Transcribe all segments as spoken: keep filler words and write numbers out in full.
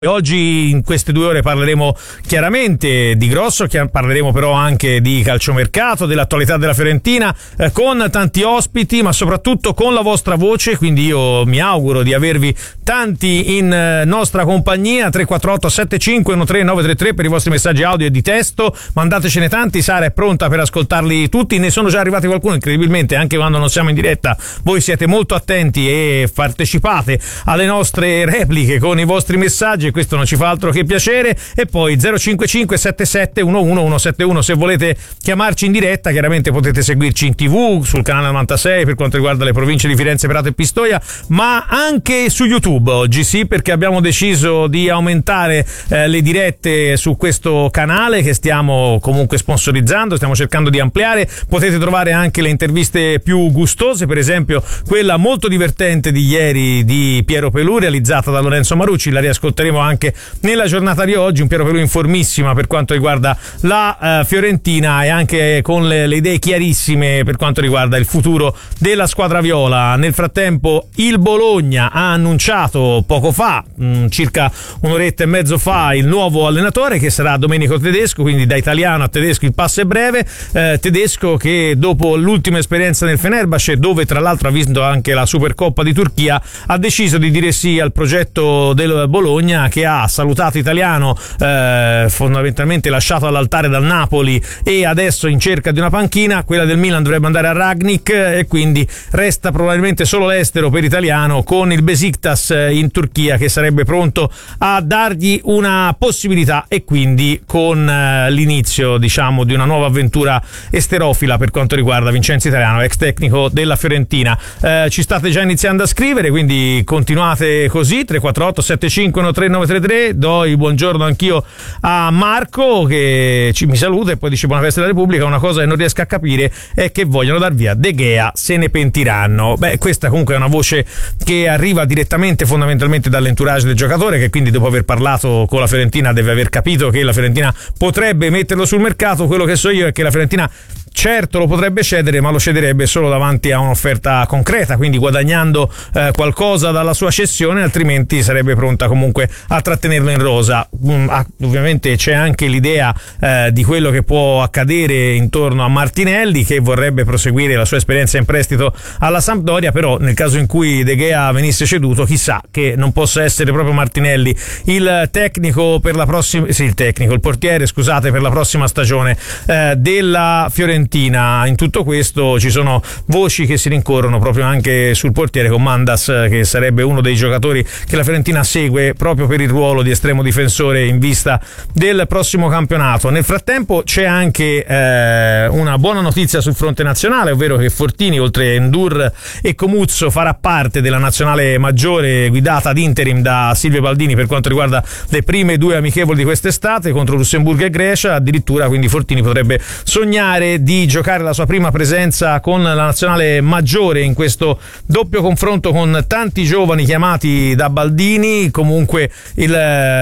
Oggi in queste due ore parleremo chiaramente di grosso, parleremo però anche di calciomercato, dell'attualità della Fiorentina, eh, con tanti ospiti, ma soprattutto con la vostra voce, quindi io mi auguro di avervi tanti in eh, nostra compagnia. Tre quattro otto sette cinque uno tre nove tre tre per i vostri messaggi audio e di testo, mandatecene tanti, Sara è pronta per ascoltarli tutti, ne sono già arrivati qualcuno incredibilmente, anche quando non siamo in diretta voi siete molto attenti e partecipate alle nostre repliche con i vostri messaggi, questo non ci fa altro che piacere. E poi zero cinque cinque sette sette uno uno uno sette uno se volete chiamarci in diretta. Chiaramente potete seguirci in tv sul canale novantasei per quanto riguarda le province di Firenze, Prato e Pistoia, ma anche su YouTube oggi, sì, perché abbiamo deciso di aumentare eh, le dirette su questo canale che stiamo comunque sponsorizzando, stiamo cercando di ampliare. Potete trovare anche le interviste più gustose, per esempio quella molto divertente di ieri di Piero Pelù realizzata da Lorenzo Marucci, la riascolteremo anche nella giornata di oggi. Un Piero Pelù informissima per quanto riguarda la uh, Fiorentina e anche con le, le idee chiarissime per quanto riguarda il futuro della squadra viola. Nel frattempo il Bologna ha annunciato poco fa, mh, circa un'oretta e mezzo fa, il nuovo allenatore che sarà Domenico Tedesco, quindi da italiano a tedesco il passo è breve. eh, Tedesco che dopo l'ultima esperienza nel Fenerbahce, dove tra l'altro ha vinto anche la Supercoppa di Turchia, ha deciso di dire sì al progetto del Bologna, che ha salutato italiano, eh, fondamentalmente lasciato all'altare dal Napoli e adesso in cerca di una panchina. Quella del Milan dovrebbe andare a Ragnik e quindi resta probabilmente solo l'estero per italiano, con il Besiktas in Turchia che sarebbe pronto a dargli una possibilità, e quindi con eh, l'inizio, diciamo, di una nuova avventura esterofila per quanto riguarda Vincenzo Italiano, ex tecnico della Fiorentina. Eh, ci state già iniziando a scrivere, quindi continuate così. Tre quattro otto sette cinque uno tre nove tre tre. Do il buongiorno anch'io a Marco che ci mi saluta e poi dice buona festa della Repubblica. Una cosa che non riesco a capire è che vogliono dar via De Gea, se ne pentiranno. Beh, questa comunque è una voce che arriva direttamente fondamentalmente dall'entourage del giocatore, che quindi dopo aver parlato con la Fiorentina deve aver capito che la Fiorentina potrebbe metterlo sul mercato. Quello che so io è che la Fiorentina certo lo potrebbe cedere, ma lo cederebbe solo davanti a un'offerta concreta, quindi guadagnando eh, qualcosa dalla sua cessione, altrimenti sarebbe pronta comunque a trattenerlo in rosa. Mm, ah, ovviamente c'è anche l'idea eh, di quello che può accadere intorno a Martinelli, che vorrebbe proseguire la sua esperienza in prestito alla Sampdoria, però nel caso in cui De Gea venisse ceduto, chissà che non possa essere proprio Martinelli il tecnico per la prossima, sì, il tecnico, il portiere, scusate, per la prossima stagione eh, della Fiorentina. In tutto questo ci sono voci che si rincorrono proprio anche sul portiere, con Mandas, che sarebbe uno dei giocatori che la Fiorentina segue proprio per il ruolo di estremo difensore in vista del prossimo campionato. Nel frattempo c'è anche eh, una buona notizia sul fronte nazionale, ovvero che Fortini, oltre Ndur e Comuzzo, farà parte della nazionale maggiore guidata ad interim da Silvio Baldini per quanto riguarda le prime due amichevoli di quest'estate contro Lussemburgo e Grecia. Addirittura quindi Fortini potrebbe sognare di di giocare la sua prima presenza con la nazionale maggiore in questo doppio confronto con tanti giovani chiamati da Baldini. Comunque il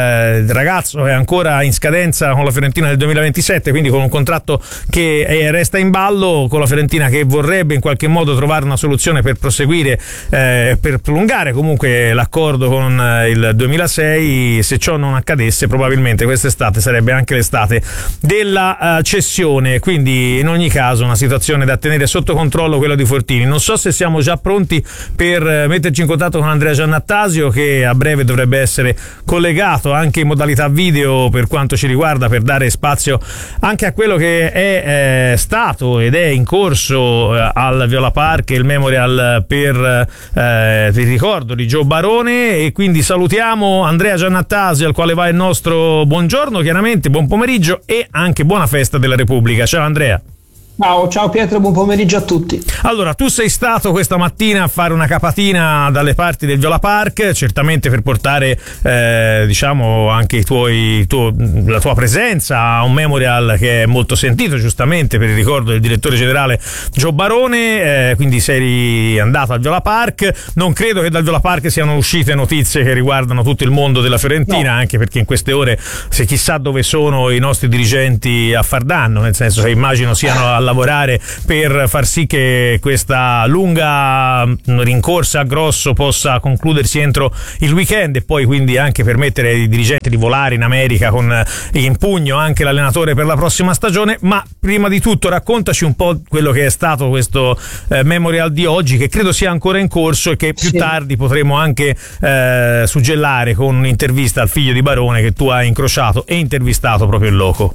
ragazzo è ancora in scadenza con la Fiorentina nel duemilaventisette, quindi con un contratto che resta in ballo, con la Fiorentina che vorrebbe in qualche modo trovare una soluzione per proseguire, eh, per prolungare comunque l'accordo con il duemilasei. Se ciò non accadesse, probabilmente quest'estate sarebbe anche l'estate della uh, cessione, quindi in ogni caso una situazione da tenere sotto controllo, quella di Fortini. Non so se siamo già pronti per metterci in contatto con Andrea Giannattasio, che a breve dovrebbe essere collegato anche in modalità video per quanto ci riguarda, per dare spazio anche a quello che è eh, stato ed è in corso eh, al Viola Park, il memorial per eh, il ricordo di Gio Barone. E quindi salutiamo Andrea Giannattasio, al quale va il nostro buongiorno, chiaramente buon pomeriggio e anche buona festa della Repubblica. Ciao Andrea. Ciao, ciao Pietro, buon pomeriggio a tutti. Allora, tu sei stato questa mattina a fare una capatina dalle parti del Viola Park, certamente per portare eh, diciamo anche i tuoi, tuo, la tua presenza a un memorial che è molto sentito, giustamente, per il ricordo del direttore generale Gio Barone, eh, quindi sei andato al Viola Park. Non credo che dal Viola Park siano uscite notizie che riguardano tutto il mondo della Fiorentina, no. Anche perché in queste ore se chissà dove sono i nostri dirigenti a far danno, nel senso che immagino siano alla lavorare per far sì che questa lunga rincorsa a Grosso possa concludersi entro il weekend e poi quindi anche permettere ai dirigenti di volare in America con in pugno anche l'allenatore per la prossima stagione. Ma prima di tutto raccontaci un po' quello che è stato questo eh, Memorial di oggi, che credo sia ancora in corso e che più sì. tardi potremo anche eh, suggellare con un'intervista al figlio di Barone che tu hai incrociato e intervistato proprio in loco.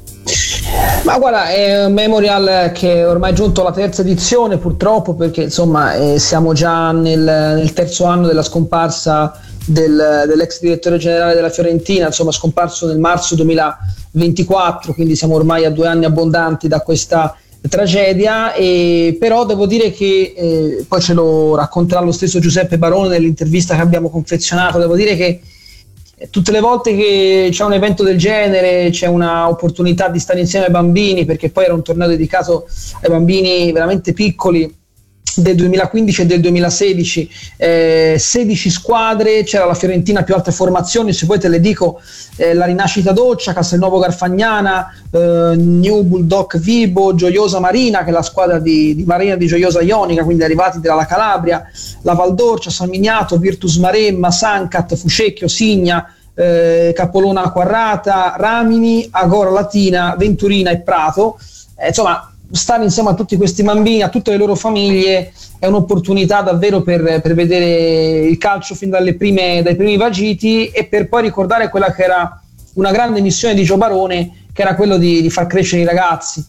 Ma guarda, è un Memorial che è ormai giunto alla terza edizione, purtroppo, perché insomma eh, siamo già nel, nel terzo anno della scomparsa del, dell'ex direttore generale della Fiorentina, insomma scomparso nel marzo duemilaventiquattro, quindi siamo ormai a due anni abbondanti da questa tragedia. E però devo dire che eh, poi ce lo racconterà lo stesso Giuseppe Barone nell'intervista che abbiamo confezionato. Devo dire che tutte le volte che c'è un evento del genere, c'è una opportunità di stare insieme ai bambini, perché poi era un torneo dedicato ai bambini veramente piccoli del duemilaquindici e del duemilasedici, eh, sedici squadre, c'era la Fiorentina più altre formazioni, se poi te le dico, eh, la Rinascita Doccia, Castelnuovo Garfagnana, eh, New Bulldog Vibo, Gioiosa Marina, che è la squadra di, di Marina di Gioiosa Ionica, quindi arrivati dalla Calabria, la Valdorcia, San Miniato, Virtus Maremma, Sancat, Fucecchio, Signa, eh, Capolona Acquarrata, Ramini, Agora Latina, Venturina e Prato. Eh, insomma, stare insieme a tutti questi bambini, a tutte le loro famiglie, è un'opportunità davvero per, per vedere il calcio fin dalle prime, dai primi vagiti, e per poi ricordare quella che era una grande missione di Gio Barone, che era quello di, di far crescere i ragazzi.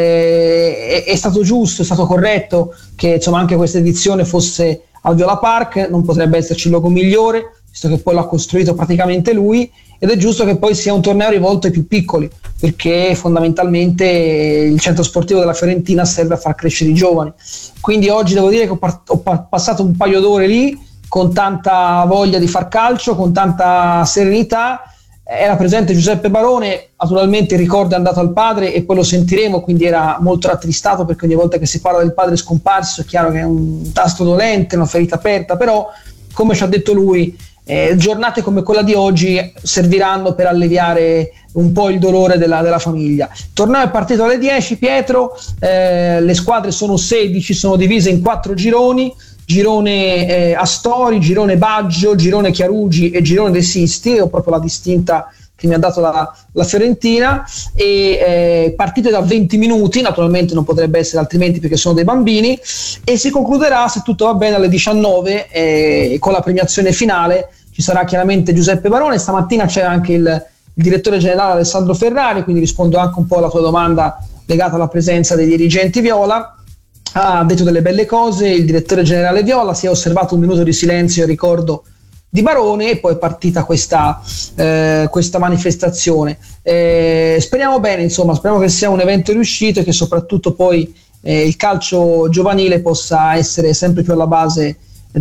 Eh, è, è stato giusto, è stato corretto che insomma anche questa edizione fosse al Viola Park, non potrebbe esserci il logo migliore, visto che poi l'ha costruito praticamente lui, ed è giusto che poi sia un torneo rivolto ai più piccoli, perché fondamentalmente il centro sportivo della Fiorentina serve a far crescere i giovani. Quindi oggi devo dire che ho, par- ho pa- passato un paio d'ore lì con tanta voglia di far calcio, con tanta serenità. Era presente Giuseppe Barone, naturalmente il ricordo è andato al padre e poi lo sentiremo, quindi era molto rattristato, perché ogni volta che si parla del padre scomparso è chiaro che è un tasto dolente, una ferita aperta, però come ci ha detto lui, Eh, giornate come quella di oggi serviranno per alleviare un po' il dolore della, della famiglia. Il torneo è partito alle dieci, Pietro, eh, le squadre sono sedici, sono divise in quattro gironi: girone eh, Astori, girone Baggio, girone Chiarugi e girone De Sisti. Ho proprio la distinta che mi ha dato la, la Fiorentina, e eh, partite da venti minuti, naturalmente non potrebbe essere altrimenti perché sono dei bambini, e si concluderà, se tutto va bene, alle diciannove eh, con la premiazione finale. Ci sarà chiaramente Giuseppe Barone, stamattina c'è anche il, il direttore generale Alessandro Ferrari, quindi rispondo anche un po' alla tua domanda legata alla presenza dei dirigenti viola. Ha detto delle belle cose il direttore generale viola, si è osservato un minuto di silenzio in ricordo di Barone e poi è partita questa, eh, questa manifestazione. Eh, speriamo bene, insomma, speriamo che sia un evento riuscito e che soprattutto poi eh, il calcio giovanile possa essere sempre più alla base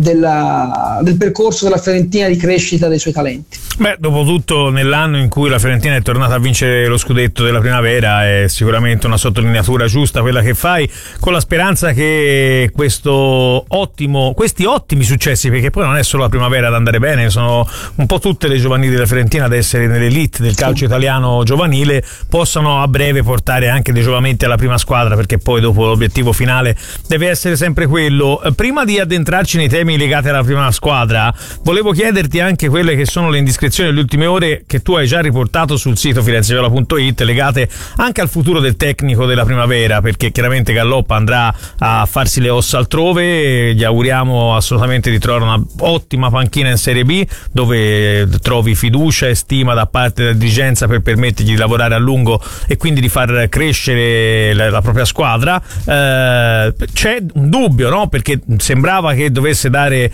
della, del percorso della Fiorentina di crescita dei suoi talenti. Beh, dopo tutto, nell'anno in cui la Fiorentina è tornata a vincere lo scudetto della primavera, è sicuramente una sottolineatura giusta quella che fai, con la speranza che questo ottimo, questi ottimi successi, perché poi non è solo la primavera ad andare bene, sono un po' tutte le giovanili della Fiorentina ad essere nell'elite del calcio sì. italiano giovanile, possano a breve portare anche dei giovamenti alla prima squadra, perché poi dopo l'obiettivo finale deve essere sempre quello. Prima di addentrarci nei temi legati alla prima squadra, volevo chiederti anche quelle che sono le indiscrezioni delle ultime ore che tu hai già riportato sul sito firenzeviola punto it, legate anche al futuro del tecnico della primavera, perché chiaramente Galloppa andrà a farsi le ossa altrove. Gli auguriamo assolutamente di trovare una ottima panchina in Serie B, dove trovi fiducia e stima da parte della dirigenza per permettergli di lavorare a lungo e quindi di far crescere la, la propria squadra. Eh, c'è un dubbio, no? Perché sembrava che dovesse dare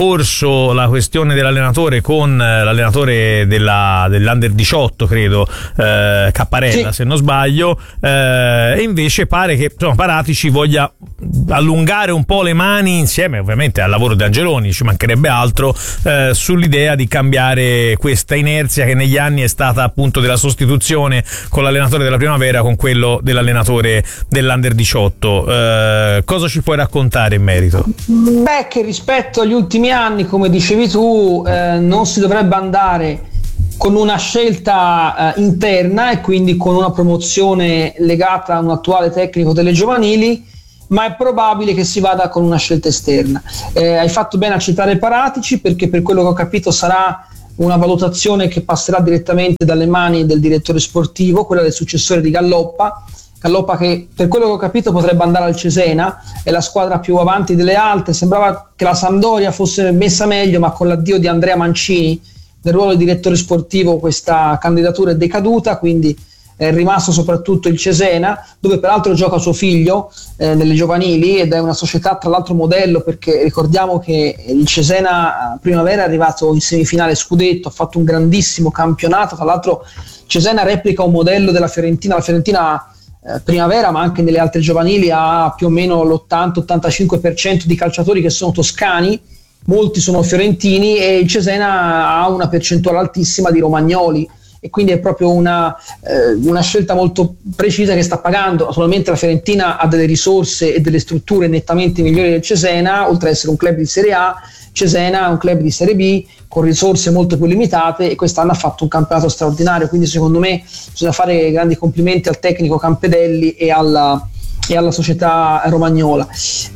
corso la questione dell'allenatore con l'allenatore della, dell'Under diciotto, credo, eh, Capparella, sì. se non sbaglio, eh, e invece pare che insomma, Paratici voglia allungare un po' le mani, insieme ovviamente al lavoro di Angeloni, ci mancherebbe altro, eh, sull'idea di cambiare questa inerzia che negli anni è stata appunto della sostituzione con l'allenatore della primavera con quello dell'allenatore dell'Under diciotto. Eh, cosa ci puoi raccontare in merito? Beh, che rispetto agli ultimi anni, come dicevi tu, eh, non si dovrebbe andare con una scelta eh, interna e quindi con una promozione legata a un attuale tecnico delle giovanili, ma è probabile che si vada con una scelta esterna. Eh, hai fatto bene a citare Paratici, perché per quello che ho capito sarà una valutazione che passerà direttamente dalle mani del direttore sportivo, quella del successore di Galloppa. Galloppa che per quello che ho capito potrebbe andare al Cesena, è la squadra più avanti delle altre. Sembrava che la Sampdoria fosse messa meglio, ma con l'addio di Andrea Mancini nel ruolo di direttore sportivo questa candidatura è decaduta, quindi è rimasto soprattutto il Cesena, dove peraltro gioca suo figlio eh, nelle giovanili, ed è una società tra l'altro modello, perché ricordiamo che il Cesena Primavera è arrivato in semifinale scudetto, ha fatto un grandissimo campionato. Tra l'altro Cesena replica un modello della Fiorentina. La Fiorentina eh, Primavera, ma anche nelle altre giovanili, ha più o meno l'ottanta ottantacinque per cento di calciatori che sono toscani, molti sono fiorentini, e il Cesena ha una percentuale altissima di romagnoli, e quindi è proprio una, eh, una scelta molto precisa che sta pagando. Naturalmente la Fiorentina ha delle risorse e delle strutture nettamente migliori del Cesena, oltre ad essere un club di Serie A. Cesena è un club di Serie B con risorse molto più limitate, e quest'anno ha fatto un campionato straordinario, quindi secondo me bisogna fare grandi complimenti al tecnico Campedelli e alla, e alla società romagnola.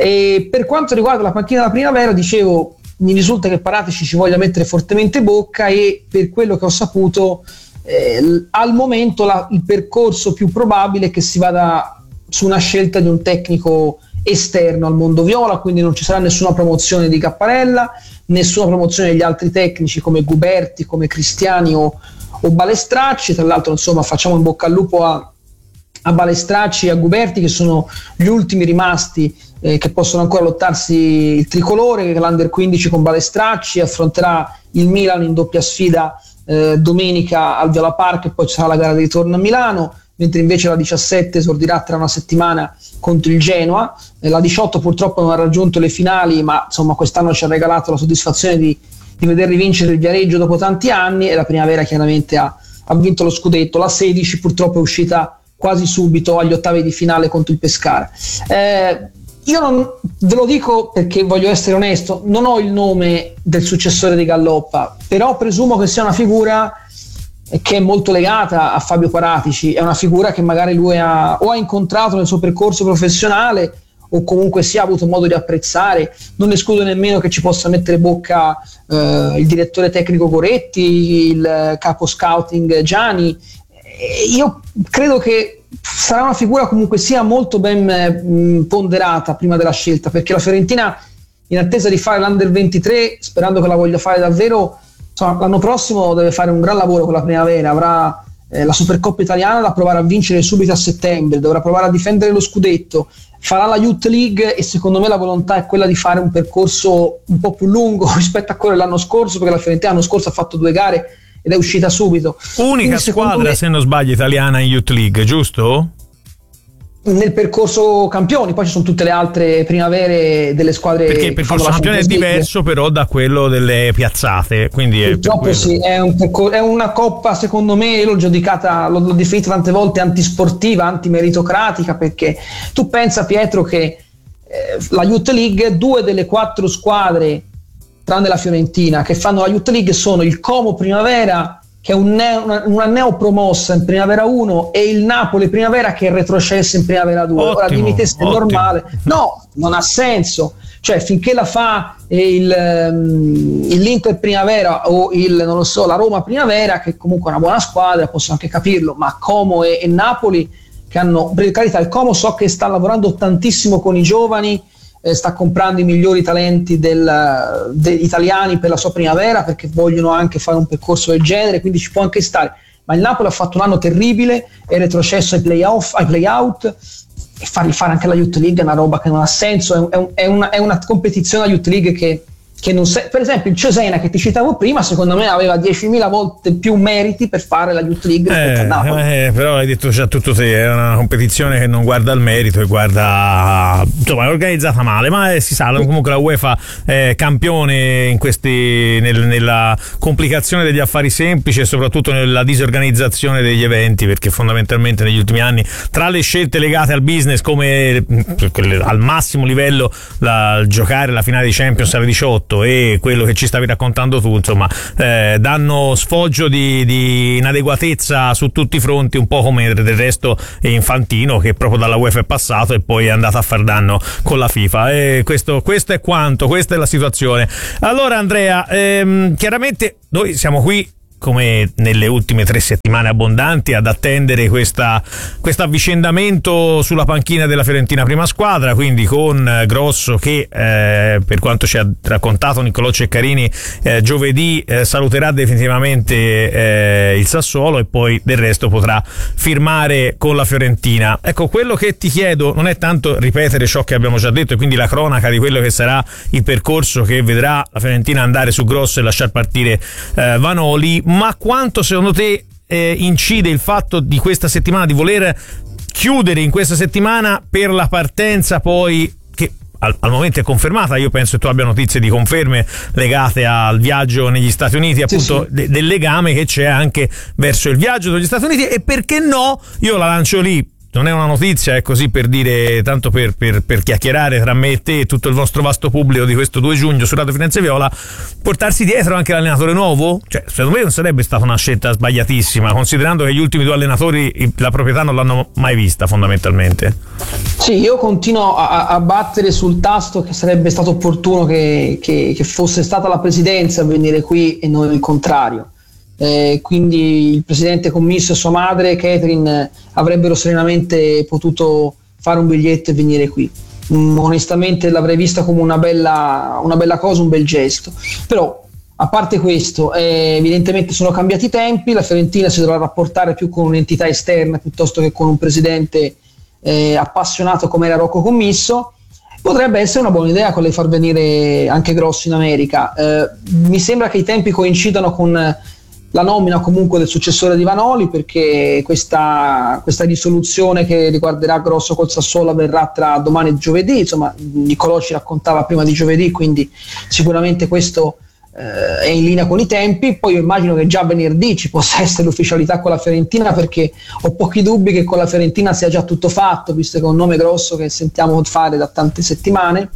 E per quanto riguarda la panchina della Primavera, dicevo, mi risulta che Paratici ci voglia mettere fortemente bocca, e per quello che ho saputo Eh, al momento la, il percorso più probabile è che si vada su una scelta di un tecnico esterno al mondo viola, quindi non ci sarà nessuna promozione di Capparella, nessuna promozione degli altri tecnici come Guberti, come Cristiani o, o Balestracci. Tra l'altro, insomma, facciamo in bocca al lupo a, a Balestracci e a Guberti, che sono gli ultimi rimasti eh, che possono ancora lottarsi il tricolore, che l'Under quindici con Balestracci affronterà il Milan in doppia sfida Eh, domenica al Viola Park, e poi ci sarà la gara di ritorno a Milano, mentre invece la diciassette esordirà tra una settimana contro il Genoa. Eh, la diciotto purtroppo non ha raggiunto le finali, ma insomma quest'anno ci ha regalato la soddisfazione di, di veder rivincere il Viareggio dopo tanti anni, e la Primavera chiaramente ha, ha vinto lo scudetto. La sedici purtroppo è uscita quasi subito agli ottavi di finale contro il Pescara. Eh, Io non, ve lo dico perché voglio essere onesto, non ho il nome del successore di Galloppa, però presumo che sia una figura che è molto legata a Fabio Paratici, è una figura che magari lui ha o ha incontrato nel suo percorso professionale, o comunque sia ha avuto modo di apprezzare. Non escludo nemmeno che ci possa mettere bocca eh, il direttore tecnico Goretti, il capo scouting Gianni. Io credo che sarà una figura comunque sia molto ben mh, ponderata prima della scelta, perché la Fiorentina, in attesa di fare l'Under ventitré, sperando che la voglia fare davvero, insomma, l'anno prossimo deve fare un gran lavoro con la Primavera. Avrà eh, la Supercoppa italiana da provare a vincere subito a settembre, dovrà provare a difendere lo scudetto, farà la Youth League, e secondo me la volontà è quella di fare un percorso un po' più lungo rispetto a quello dell'anno scorso, perché la Fiorentina l'anno scorso ha fatto due gare ed è uscita subito. Unica squadra, me, se non sbaglio, italiana in Youth League, giusto? Nel percorso campioni, poi ci sono tutte le altre primavere delle squadre. Perché il percorso campione è diverso però da quello delle piazzate, quindi purtroppo è sì, è, un percor- è una coppa, secondo me, io l'ho giudicata, l'ho, l'ho definita tante volte antisportiva, antimeritocratica, perché tu pensa, Pietro, che eh, la Youth League, due delle quattro squadre tranne la Fiorentina che fanno la Youth League sono il Como Primavera, che è un neo, una, una neopromossa in Primavera uno, e il Napoli Primavera, che è retrocesso in Primavera due. Ottimo, ora dimmi te se è normale. No, non ha senso, cioè finché la fa il, um, l'Inter Primavera o il, non lo so, la Roma Primavera, che comunque è una buona squadra, posso anche capirlo, ma Como e, e Napoli, che hanno, per carità, il Como so che sta lavorando tantissimo con i giovani, eh, sta comprando i migliori talenti del, degli italiani per la sua Primavera, perché vogliono anche fare un percorso del genere, quindi ci può anche stare. Ma il Napoli ha fatto un anno terribile, è retrocesso ai play-off, ai play-out, e far rifare anche la Youth League è una roba che non ha senso. È, un, è, una, è una competizione, la Youth League, che che non se- per esempio il Cesena che ti citavo prima, secondo me aveva diecimila volte più meriti per fare la Youth League rispetto eh, a Napoli. Eh, però hai detto già tutto te, è una competizione che non guarda al merito e guarda, insomma, è organizzata male, ma eh, si sa, comunque la UEFA è campione in questi nel, nella complicazione degli affari semplici e soprattutto nella disorganizzazione degli eventi, perché fondamentalmente negli ultimi anni, tra le scelte legate al business, come al massimo livello la, giocare la finale di Champions alle diciotto, fatto e quello che ci stavi raccontando tu, insomma, eh, danno sfoggio di, di inadeguatezza su tutti i fronti, un po' come del resto Infantino, che proprio dalla UEFA è passato e poi è andato a far danno con la FIFA. E questo, questo è quanto, questa è la situazione. Allora Andrea, ehm, chiaramente noi siamo qui come nelle ultime tre settimane abbondanti ad attendere questa questo avvicendamento sulla panchina della Fiorentina prima squadra, quindi con Grosso che eh, per quanto ci ha raccontato Niccolò Ceccarini eh, giovedì eh, saluterà definitivamente eh, il Sassuolo e poi del resto potrà firmare con la Fiorentina. Ecco, quello che ti chiedo non è tanto ripetere ciò che abbiamo già detto e quindi la cronaca di quello che sarà il percorso che vedrà la Fiorentina andare su Grosso e lasciar partire eh, Vanoli, ma quanto secondo te eh, incide il fatto di questa settimana, di voler chiudere in questa settimana per la partenza poi che al, al momento è confermata? Io penso che tu abbia notizie di conferme legate al viaggio negli Stati Uniti, appunto, sì, sì. De, del legame che c'è anche verso il viaggio negli Stati Uniti, e perché no, io la lancio lì. Non è una notizia, è così per dire, tanto per, per, per chiacchierare tra me e te e tutto il vostro vasto pubblico di questo due giugno su Radio Firenze Viola, portarsi dietro anche l'allenatore nuovo? Cioè, secondo me non sarebbe stata una scelta sbagliatissima, considerando che gli ultimi due allenatori la proprietà non l'hanno mai vista fondamentalmente. Sì, io continuo a, a battere sul tasto che sarebbe stato opportuno che, che, che fosse stata la presidenza a venire qui e non il contrario. Eh, quindi il presidente commisso e sua madre Catherine avrebbero serenamente potuto fare un biglietto e venire qui. Mm, onestamente l'avrei vista come una bella, una bella cosa, un bel gesto. Però a parte questo, eh, evidentemente sono cambiati i tempi, la Fiorentina si dovrà rapportare più con un'entità esterna piuttosto che con un presidente eh, appassionato come era Rocco Commisso. Potrebbe essere una buona idea quella di far venire anche Grosso in America. Eh, mi sembra che i tempi coincidano con la nomina comunque del successore di Vanoli, perché questa, questa risoluzione che riguarderà Grosso col Sassuolo avverrà tra domani e giovedì. Insomma, Niccolò ci raccontava prima di giovedì, quindi sicuramente questo eh, è in linea con i tempi. Poi io immagino che già venerdì ci possa essere l'ufficialità con la Fiorentina, perché ho pochi dubbi che con la Fiorentina sia già tutto fatto, visto che è un nome grosso che sentiamo fare da tante settimane.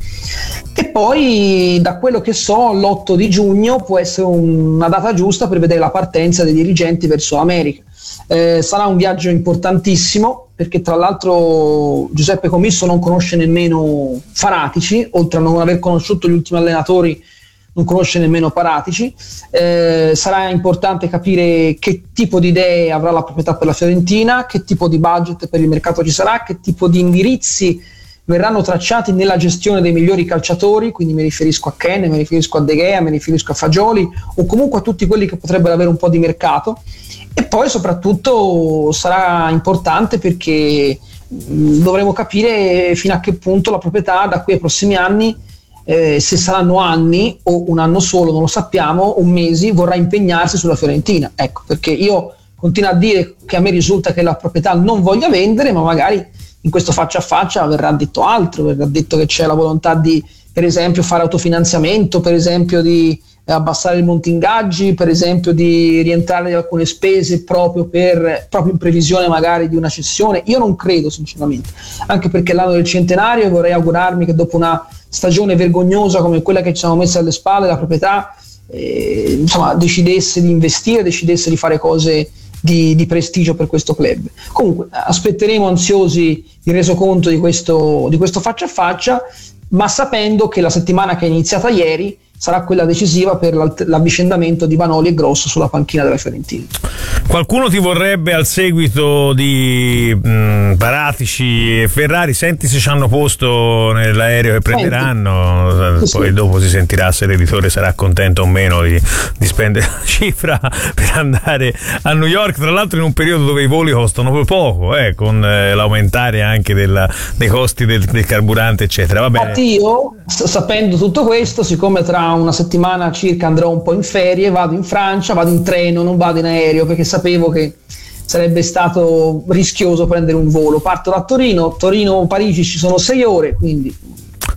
E poi, da quello che so, l'otto di giugno può essere una data giusta per vedere la partenza dei dirigenti verso l'America. Eh, sarà un viaggio importantissimo, perché tra l'altro Giuseppe Commisso non conosce nemmeno Faratici, oltre a non aver conosciuto gli ultimi allenatori non conosce nemmeno Paratici. Eh, sarà importante capire che tipo di idee avrà la proprietà per la Fiorentina, che tipo di budget per il mercato ci sarà, che tipo di indirizzi verranno tracciati nella gestione dei migliori calciatori, quindi mi riferisco a Ken, mi riferisco a De Gea, mi riferisco a Fagioli o comunque a tutti quelli che potrebbero avere un po' di mercato. E poi soprattutto sarà importante perché mh, dovremo capire fino a che punto la proprietà da qui ai prossimi anni, Eh, se saranno anni o un anno solo, non lo sappiamo, o mesi, vorrà impegnarsi sulla Fiorentina. Ecco, perché io continuo a dire che a me risulta che la proprietà non voglia vendere, ma magari in questo faccia a faccia verrà detto altro, verrà detto che c'è la volontà di, per esempio, fare autofinanziamento, per esempio di abbassare il monte ingaggi, per esempio di rientrare di alcune spese proprio, per, proprio in previsione magari di una cessione. Io non credo sinceramente, anche perché l'anno del centenario, vorrei augurarmi che dopo una stagione vergognosa come quella che ci siamo messi alle spalle, la proprietà eh, insomma decidesse di investire, decidesse di fare cose di, di prestigio per questo club. Comunque aspetteremo ansiosi il resoconto di questo, di questo faccia a faccia, ma sapendo che la settimana che è iniziata ieri sarà quella decisiva per l'avvicendamento di Vanoli e Grosso sulla panchina della Fiorentina. Qualcuno ti vorrebbe, al seguito di mh, Paratici e Ferrari, senti se ci hanno posto nell'aereo che prenderanno, sì, poi sì. Dopo si sentirà se l'editore sarà contento o meno di, di spendere la cifra per andare a New York, tra l'altro in un periodo dove i voli costano poco, eh, con eh, l'aumentare anche della, dei costi del, del carburante eccetera. Va bene. Infatti io, sapendo tutto questo, siccome tra una settimana circa andrò un po' in ferie, vado in Francia, vado in treno, non vado in aereo, perché sapevo che sarebbe stato rischioso prendere un volo. Parto da Torino, Torino-Parigi ci sono sei ore, quindi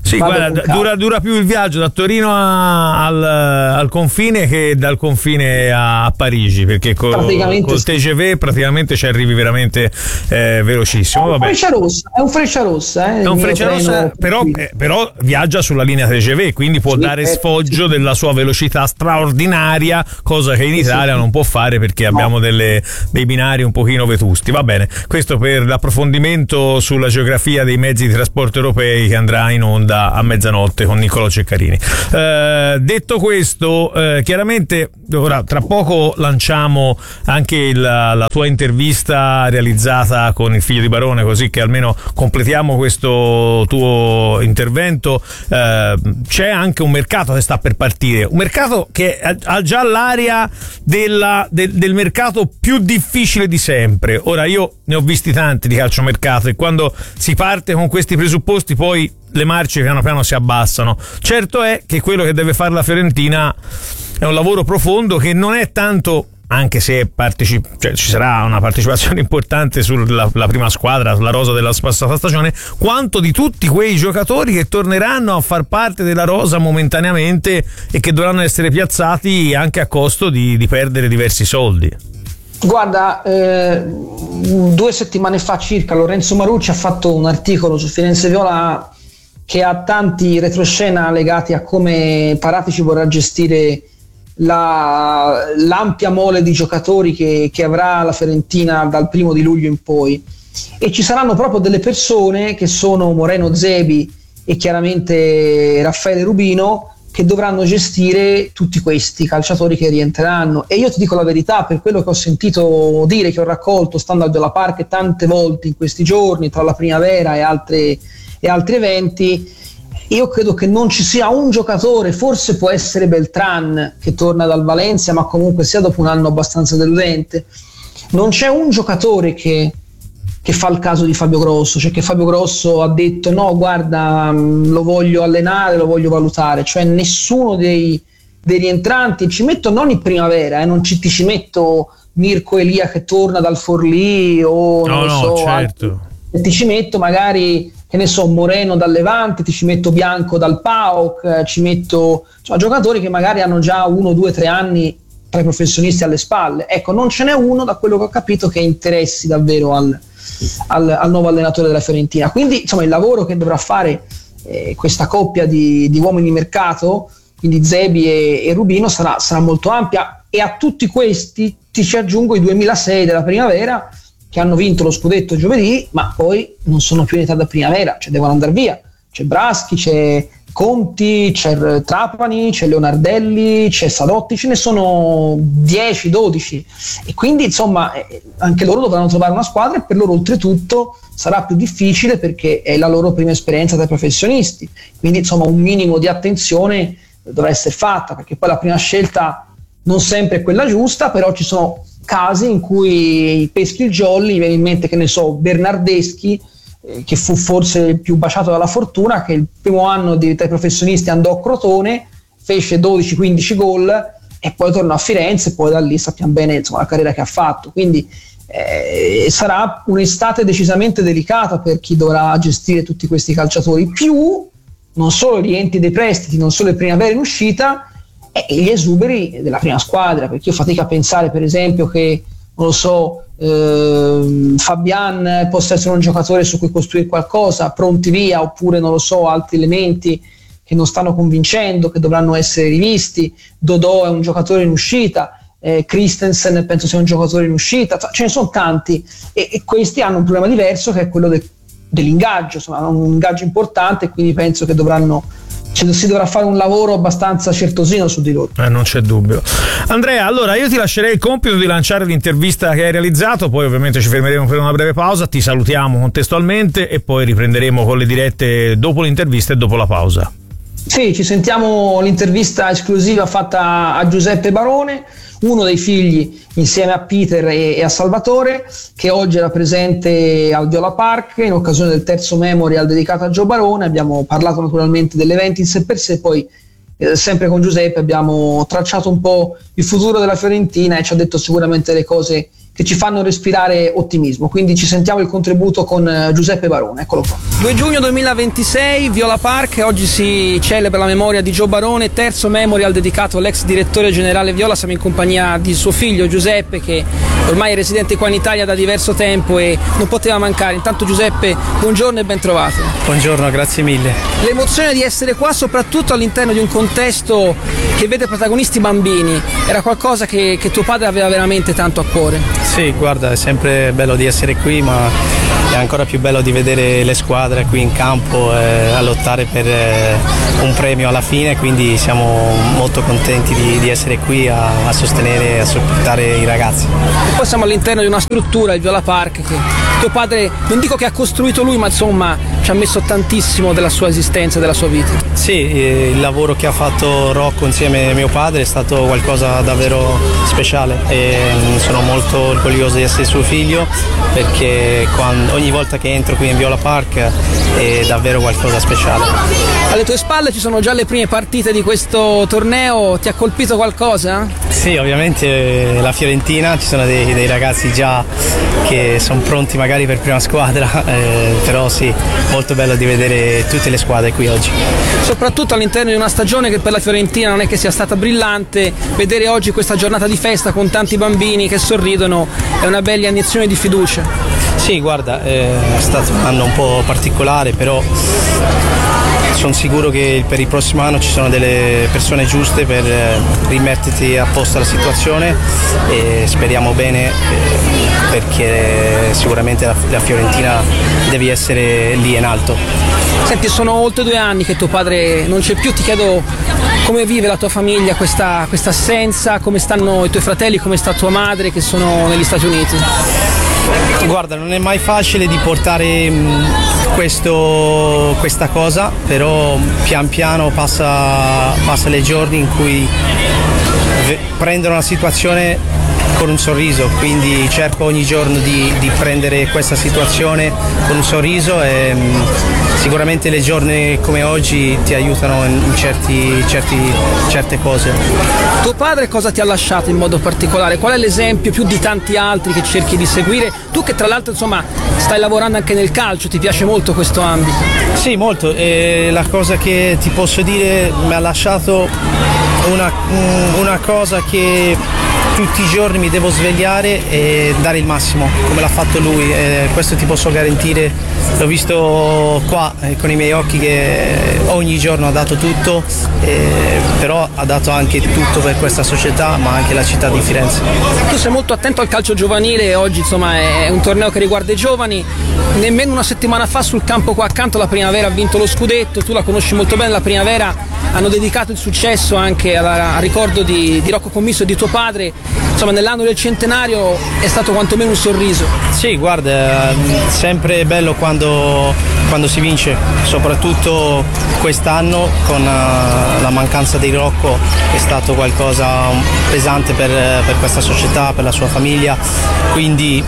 Sì, guarda, dura, dura più il viaggio da Torino a, al, al confine che dal confine a, a Parigi, perché col, col T G V praticamente ci arrivi veramente eh, velocissimo. È un Freccia Rossa, è un Freccia Rossa, eh, è un Freccia Rossa, però, eh, però viaggia sulla linea T G V, quindi può sì, dare eh, sfoggio sì. della sua velocità straordinaria, cosa che in Italia sì. non può fare perché no. abbiamo delle, dei binari un pochino vetusti. Va bene, questo per l'approfondimento sulla geografia dei mezzi di trasporto europei che andrà in onda a mezzanotte con Niccolò Ceccarini. Eh, detto questo, eh, chiaramente ora tra poco lanciamo anche il, la tua intervista realizzata con il figlio di Barone, così che almeno completiamo questo tuo intervento. Eh, c'è anche un mercato che sta per partire, un mercato che ha già l'aria della, del, del mercato più difficile di sempre. Ora, io ne ho visti tanti di calciomercato e quando si parte con questi presupposti poi le marce piano piano si abbassano. Certo è che quello che deve fare la Fiorentina è un lavoro profondo che non è tanto, anche se partecip- cioè, ci sarà una partecipazione importante sulla la prima squadra, sulla rosa della passata stagione, quanto di tutti quei giocatori che torneranno a far parte della rosa momentaneamente e che dovranno essere piazzati anche a costo di, di perdere diversi soldi. Guarda, eh, due settimane fa circa Lorenzo Marucci ha fatto un articolo su Firenze Viola che ha tanti retroscena legati a come Paratici vorrà gestire la, l'ampia mole di giocatori che, che avrà la Fiorentina dal primo di luglio in poi, e ci saranno proprio delle persone che sono Moreno Zebi e chiaramente Raffaele Rubino che dovranno gestire tutti questi calciatori che rientreranno. E io ti dico la verità, per quello che ho sentito dire, che ho raccolto stando al Viola Park tante volte in questi giorni tra la primavera e altre e altri eventi, io credo che non ci sia un giocatore, forse può essere Beltran che torna dal Valencia, ma comunque sia dopo un anno abbastanza deludente, non c'è un giocatore che, che fa il caso di Fabio Grosso, cioè che Fabio Grosso ha detto no guarda lo voglio allenare, lo voglio valutare, cioè nessuno dei, dei rientranti, ci metto non in primavera, eh, non ci, ti ci metto Mirko Elia che torna dal Forlì o non no, lo no, so, certo. altri, ti ci metto magari che ne so Moreno dal Levante, ti ci metto Bianco dal PAOK, ci metto cioè, giocatori che magari hanno già uno, due, tre anni tra i professionisti alle spalle. Ecco, non ce n'è uno da quello che ho capito che interessi davvero al, al, al nuovo allenatore della Fiorentina. Quindi insomma il lavoro che dovrà fare eh, questa coppia di, di uomini di mercato, quindi Zebi e, e Rubino, sarà, sarà molto ampia, e a tutti questi ti ci aggiungo i duemilasei della primavera che hanno vinto lo scudetto giovedì, ma poi non sono più in età da primavera, cioè devono andare via. C'è Braschi, c'è Conti, c'è Trapani, c'è Leonardelli, c'è Sadotti, ce ne sono dieci dodici, e quindi insomma anche loro dovranno trovare una squadra, e per loro oltretutto sarà più difficile perché è la loro prima esperienza tra professionisti, quindi insomma un minimo di attenzione dovrà essere fatta, perché poi la prima scelta non sempre è quella giusta, però ci sono casi in cui peschi il jolly, mi viene in mente che ne so Bernardeschi, eh, che fu forse il più baciato dalla fortuna, che il primo anno di, tra i professionisti andò a Crotone, fece dodici quindici gol e poi tornò a Firenze, e poi da lì sappiamo bene insomma la carriera che ha fatto, quindi eh, sarà un'estate decisamente delicata per chi dovrà gestire tutti questi calciatori, più non solo gli enti dei prestiti, non solo le primavere in uscita e gli esuberi della prima squadra, perché io fatico a pensare per esempio che non lo so eh, Fabian possa essere un giocatore su cui costruire qualcosa, pronti via, oppure non lo so altri elementi che non stanno convincendo, che dovranno essere rivisti. Dodò è un giocatore in uscita, eh, Christensen penso sia un giocatore in uscita, ce ne sono tanti, e, e questi hanno un problema diverso che è quello de, dell'ingaggio, insomma hanno un ingaggio importante, quindi penso che dovranno si dovrà fare un lavoro abbastanza certosino su di loro. Eh, non c'è dubbio. Andrea, allora io ti lascerei il compito di lanciare l'intervista che hai realizzato, poi ovviamente ci fermeremo per una breve pausa, ti salutiamo contestualmente e poi riprenderemo con le dirette dopo l'intervista e dopo la pausa. Sì, ci sentiamo l'intervista esclusiva fatta a Giuseppe Barone, uno dei figli insieme a Peter e, e a Salvatore, che oggi era presente al Viola Park in occasione del terzo memorial dedicato a Gio Barone. Abbiamo parlato naturalmente dell'evento in sé per sé, poi eh, sempre con Giuseppe abbiamo tracciato un po' il futuro della Fiorentina e ci ha detto sicuramente le cose che ci fanno respirare ottimismo. Quindi ci sentiamo il contributo con Giuseppe Barone, eccolo qua. due giugno duemilaventisei, Viola Park, oggi si celebra la memoria di Gio Barone, terzo memorial dedicato all'ex direttore generale Viola. Siamo in compagnia di suo figlio Giuseppe, che ormai è residente qua in Italia da diverso tempo e non poteva mancare. Intanto Giuseppe, buongiorno e ben trovato. Buongiorno, grazie mille. L'emozione di essere qua soprattutto all'interno di un contesto che vede protagonisti bambini, era qualcosa che, che tuo padre aveva veramente tanto a cuore. Sì, guarda, è sempre bello di essere qui, ma è ancora più bello di vedere le squadre qui in campo eh, a lottare per eh, un premio alla fine, quindi siamo molto contenti di, di essere qui a, a sostenere e a supportare i ragazzi. E poi siamo all'interno di una struttura, il Viola Park, che tuo padre, non dico che ha costruito lui, ma insomma ci ha messo tantissimo della sua esistenza, della sua vita. Sì, eh, il lavoro che ha fatto Rocco insieme a mio padre è stato qualcosa davvero speciale e sono molto orgoglioso di essere suo figlio, perché quando, ogni volta che entro qui in Viola Park è davvero qualcosa speciale. Alle tue spalle ci sono già le prime partite di questo torneo, ti ha colpito qualcosa? Sì, ovviamente la Fiorentina, ci sono dei, dei ragazzi già che sono pronti magari per prima squadra, eh, però sì, molto bello di vedere tutte le squadre qui oggi. Soprattutto all'interno di una stagione che per la Fiorentina non è che sia stata brillante, vedere oggi questa giornata di festa con tanti bambini che sorridono è una bella iniezione di fiducia. Sì, guarda, è stato un anno un po' particolare, però sono sicuro che per il prossimo anno ci sono delle persone giuste per rimetterti a posto la situazione e speriamo bene, perché sicuramente la, la Fiorentina deve essere lì in alto. Senti, sono oltre due anni che tuo padre non c'è più, ti chiedo come vive la tua famiglia questa, questa assenza, come stanno i tuoi fratelli, come sta tua madre che sono negli Stati Uniti? Guarda, non è mai facile di portare questo, questa cosa, però pian piano passa, passa le giorni in cui prendono la situazione con un sorriso, quindi cerco ogni giorno di, di prendere questa situazione con un sorriso e sicuramente le giorni come oggi ti aiutano in certi, certi, certe cose. Tuo padre cosa ti ha lasciato in modo particolare? Qual è l'esempio più di tanti altri che cerchi di seguire? Tu che tra l'altro insomma stai lavorando anche nel calcio, ti piace molto questo ambito? Sì, molto, e la cosa che ti posso dire mi ha lasciato una, una cosa che tutti i giorni mi devo svegliare e dare il massimo, come l'ha fatto lui, e questo ti posso garantire, l'ho visto qua eh, con i miei occhi che ogni giorno ha dato tutto, eh, però ha dato anche tutto per questa società, ma anche la città di Firenze. Tu sei molto attento al calcio giovanile e oggi insomma è un torneo che riguarda i giovani. Nemmeno una settimana fa sul campo qua accanto la Primavera ha vinto lo scudetto, tu la conosci molto bene, la Primavera hanno dedicato il successo anche alla, al ricordo di, di Rocco Commisso e di tuo padre. Insomma, nell'anno del centenario è stato quantomeno un sorriso. Sì, guarda, è sempre bello quando, quando si vince, soprattutto quest'anno con uh, la mancanza di Rocco è stato qualcosa pesante per, per questa società, per la sua famiglia, quindi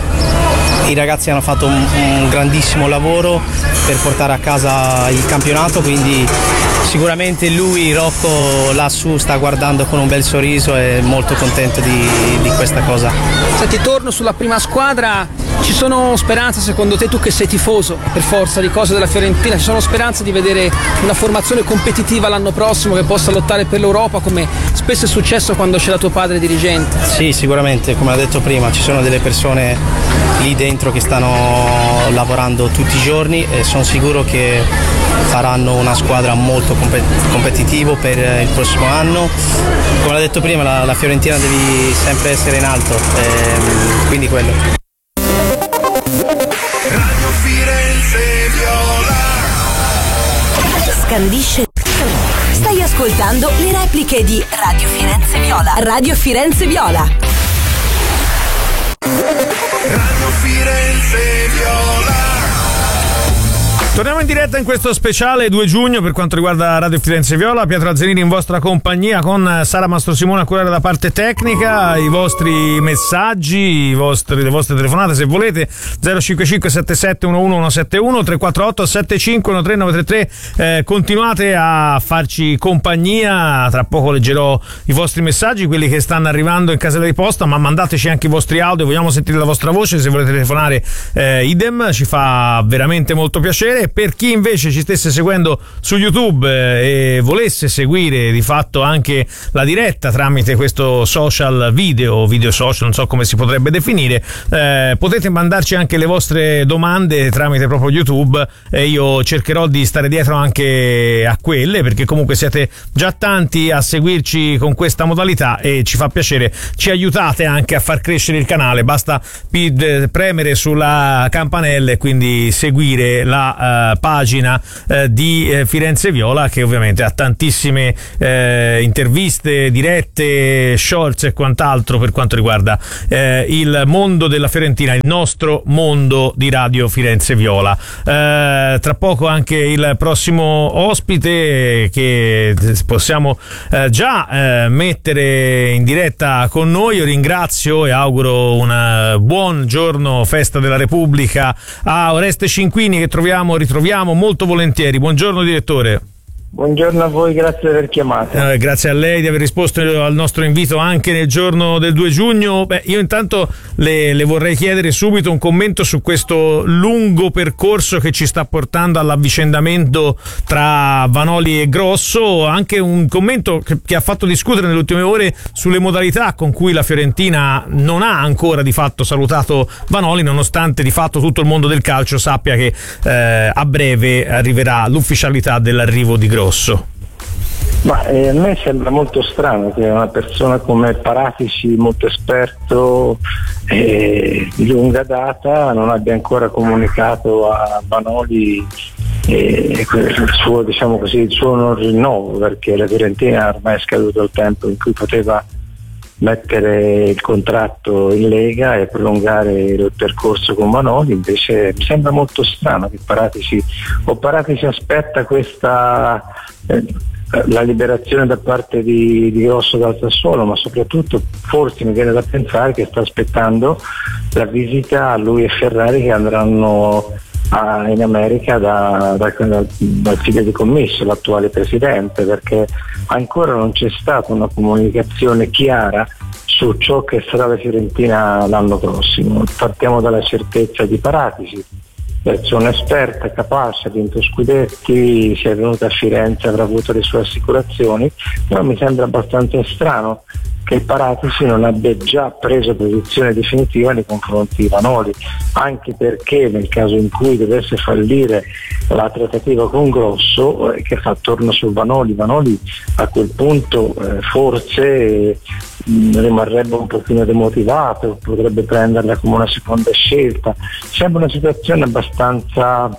i ragazzi hanno fatto un, un grandissimo lavoro per portare a casa il campionato, quindi sicuramente lui, Rocco, lassù sta guardando con un bel sorriso e è molto contento di, di questa cosa. Senti, torno sulla prima squadra, ci sono speranze secondo te, tu che sei tifoso per forza di cose della Fiorentina, ci sono speranze di vedere una formazione competitiva l'anno prossimo che possa lottare per l'Europa come spesso è successo quando c'era tuo padre dirigente? Sì, sicuramente, come ho detto prima, ci sono delle persone lì dentro che stanno lavorando tutti i giorni e sono sicuro che faranno una squadra molto competitiva per il prossimo anno. Come ho detto prima, la, la Fiorentina devi sempre essere in alto, ehm, quindi quello. Radio Firenze Viola scandisce. Stai ascoltando le repliche di Radio Firenze Viola. Radio Firenze Viola. Radio Firenze Viola. Torniamo in diretta in questo speciale due giugno per quanto riguarda Radio Firenze Viola. Pietro Azzenini in vostra compagnia con Sara Mastrosimone a curare la parte tecnica. I vostri messaggi, i vostri, le vostre telefonate se volete, zero cinque cinque sette sette uno uno uno sette uno tre quattro otto sette cinque uno tre nove tre tre. Eh, continuate a farci compagnia, tra poco leggerò i vostri messaggi, quelli che stanno arrivando in casella di posta, ma mandateci anche i vostri audio, vogliamo sentire la vostra voce. Se volete telefonare, eh, idem, ci fa veramente molto piacere. Per chi invece ci stesse seguendo su YouTube eh, e volesse seguire di fatto anche la diretta tramite questo social video, video social, non so come si potrebbe definire, eh, potete mandarci anche le vostre domande tramite proprio YouTube e io cercherò di stare dietro anche a quelle, perché comunque siete già tanti a seguirci con questa modalità e ci fa piacere, ci aiutate anche a far crescere il canale, basta premere sulla campanella e quindi seguire la Uh, pagina uh, di uh, Firenze Viola, che ovviamente ha tantissime uh, interviste, dirette, shorts e quant'altro per quanto riguarda uh, il mondo della Fiorentina, il nostro mondo di Radio Firenze Viola. Uh, tra poco anche il prossimo ospite che possiamo uh, già uh, mettere in diretta con noi. Io ringrazio e auguro un buon giorno, festa della Repubblica, a Oreste Cinquini, che troviamo ritroviamo molto volentieri. Buongiorno direttore. Buongiorno a voi, grazie per aver chiamato. Eh, grazie a lei di aver risposto al nostro invito anche nel giorno del due giugno. Beh, io intanto le, le vorrei chiedere subito un commento su questo lungo percorso che ci sta portando all'avvicendamento tra Vanoli e Grosso, anche un commento che, che ha fatto discutere nelle ultime ore sulle modalità con cui la Fiorentina non ha ancora di fatto salutato Vanoli, nonostante di fatto tutto il mondo del calcio sappia che eh, a breve arriverà l'ufficialità dell'arrivo di Grosso. Ma eh, a me sembra molto strano che una persona come Paratici, molto esperto eh, di lunga data, non abbia ancora comunicato a Vanoli eh, il suo, diciamo così, il suo non rinnovo, perché la Fiorentina ormai è scaduto il tempo in cui poteva mettere il contratto in Lega e prolungare il percorso con Vanoli. Invece mi sembra molto strano che Paratici o Paratici aspetta questa eh, la liberazione da parte di, di Grosso dal Sassuolo, ma soprattutto forse mi viene da pensare che sta aspettando la visita a lui e Ferrari che andranno a, in America da, da, da, dal figlio di commesso, l'attuale presidente, perché ancora non c'è stata una comunicazione chiara su ciò che sarà la Fiorentina l'anno prossimo. Partiamo dalla certezza di Paratici, persona esperta, capace, ha vinto scudetti, si è venuta a Firenze, avrà avuto le sue assicurazioni, però mi sembra abbastanza strano che Paratici non abbia già preso posizione definitiva nei confronti di Vanoli, anche perché nel caso in cui dovesse fallire la trattativa con Grosso, eh, che fa attorno su Vanoli, Vanoli a quel punto eh, forse eh, rimarrebbe un pochino demotivato, potrebbe prenderla come una seconda scelta. Sembra una situazione abbastanza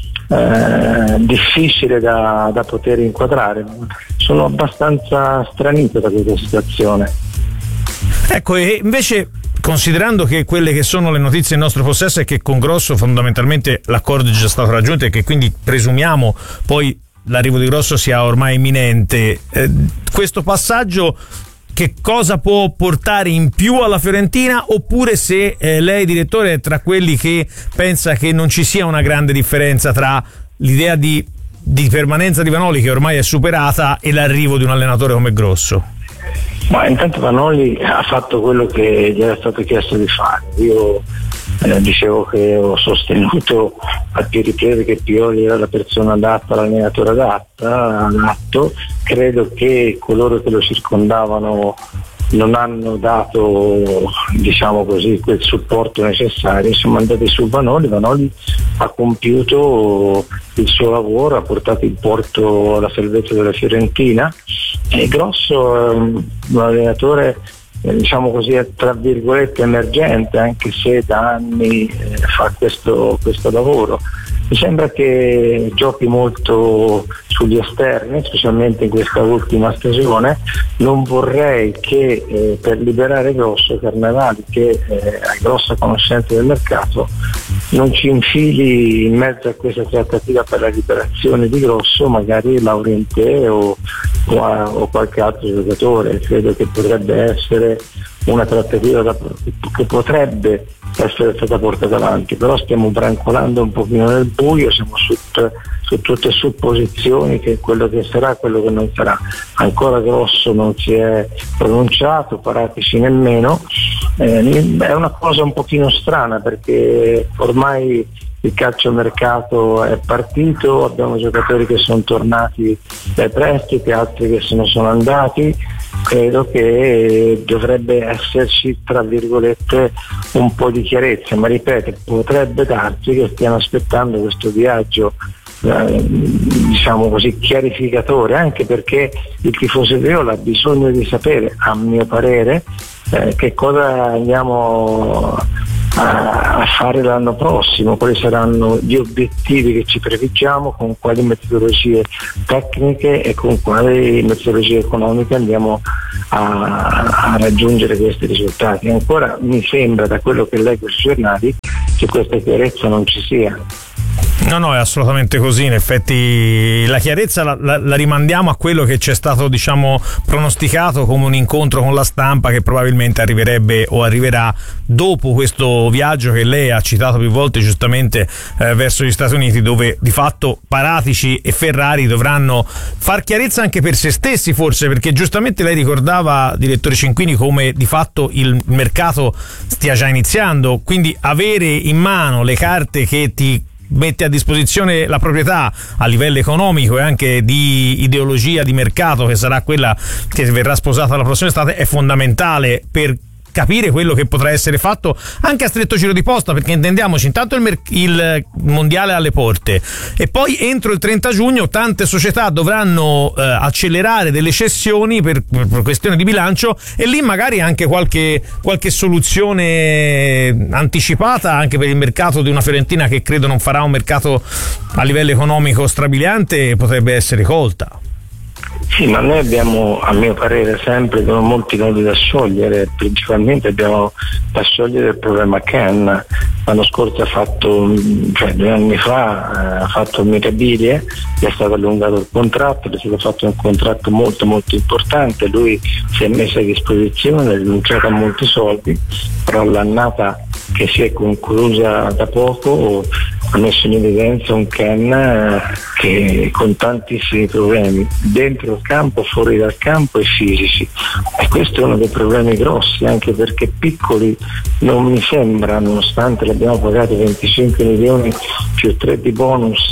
eh, difficile da, da poter inquadrare. Sono abbastanza stranito da questa situazione. Ecco, e invece, considerando che quelle che sono le notizie in nostro possesso è che con Grosso fondamentalmente l'accordo è già stato raggiunto e che quindi presumiamo poi l'arrivo di Grosso sia ormai imminente, eh, questo passaggio che cosa può portare in più alla Fiorentina, oppure se eh, lei, direttore, è tra quelli che pensa che non ci sia una grande differenza tra l'idea di, di permanenza di Vanoli, che ormai è superata, e l'arrivo di un allenatore come Grosso? Ma intanto Vanoli ha fatto quello che gli era stato chiesto di fare. Io eh, dicevo che ho sostenuto a più riprese che Pioli era la persona adatta, l'allenatore adatta, adatto. Credo che coloro che lo circondavano non hanno dato, diciamo così, quel supporto necessario. Siamo andati su Vanoli, Vanoli ha compiuto il suo lavoro, ha portato il porto alla salvezza della Fiorentina, e Grosso è un allenatore, eh, diciamo così, tra virgolette emergente, anche se da anni eh, fa questo, questo lavoro. Mi sembra che giochi molto sugli esterni, specialmente in questa ultima stagione. Non vorrei che eh, per liberare Grosso, Carnevali, che eh, ha grossa conoscenza del mercato, non ci infili in mezzo a questa trattativa per la liberazione di Grosso magari Laurentè o, o, a, o qualche altro giocatore. Credo che potrebbe essere una trattativa da, che potrebbe essere stata portata avanti, però stiamo brancolando un pochino nel buio, siamo su, su tutte supposizioni che quello che sarà, quello che non sarà. Ancora Grosso non si è pronunciato, Paratici nemmeno. Eh, è una cosa un pochino strana perché ormai il calciomercato è partito, abbiamo giocatori che sono tornati dai prestiti, altri che se ne sono andati. Credo che dovrebbe esserci, tra virgolette, un po' di chiarezza, ma ripeto, potrebbe darsi che stiano aspettando questo viaggio eh, diciamo così chiarificatore, anche perché il tifoso viola ha bisogno di sapere, a mio parere, eh, che cosa andiamo a, a fare l'anno prossimo, quali saranno gli obiettivi che ci prefiggiamo, con quali metodologie tecniche e con quali metodologie economiche andiamo a, a raggiungere questi risultati. Ancora mi sembra, da quello che leggo sui giornali, che questa chiarezza non ci sia. No, no, è assolutamente così. In effetti la chiarezza la, la, la rimandiamo a quello che c'è stato, diciamo, pronosticato come un incontro con la stampa, che probabilmente arriverebbe o arriverà dopo questo viaggio che lei ha citato più volte giustamente eh, verso gli Stati Uniti, dove di fatto Paratici e Ferrari dovranno far chiarezza anche per se stessi, forse, perché giustamente lei ricordava, direttore Cinquini, come di fatto il mercato stia già iniziando, quindi avere in mano le carte che ti mette a disposizione la proprietà a livello economico e anche di ideologia di mercato, che sarà quella che verrà sposata la prossima estate, è fondamentale per capire quello che potrà essere fatto anche a stretto giro di posta, perché intendiamoci, intanto il, mer- il mondiale alle porte e poi entro il trenta giugno tante società dovranno eh, accelerare delle cessioni per, per questione di bilancio, e lì magari anche qualche, qualche soluzione anticipata anche per il mercato di una Fiorentina, che credo non farà un mercato a livello economico strabiliante, potrebbe essere colta. Sì, ma noi abbiamo, a mio parere, sempre molti nodi da sciogliere. Principalmente abbiamo da sciogliere il problema Ken. L'anno scorso ha fatto, cioè due anni fa, eh, ha fatto Mirabilie, gli è stato allungato il contratto, gli è stato fatto un contratto molto molto importante, lui si è messo a disposizione, ha rinunciato a molti soldi, però l'annata che si è conclusa da poco ha messo in evidenza un Ken eh, che con tantissimi problemi dentro il campo, fuori dal campo e fisici, e questo è uno dei problemi grossi, anche perché piccoli non mi sembra, nonostante l'abbiamo pagato venticinque milioni più tre di bonus,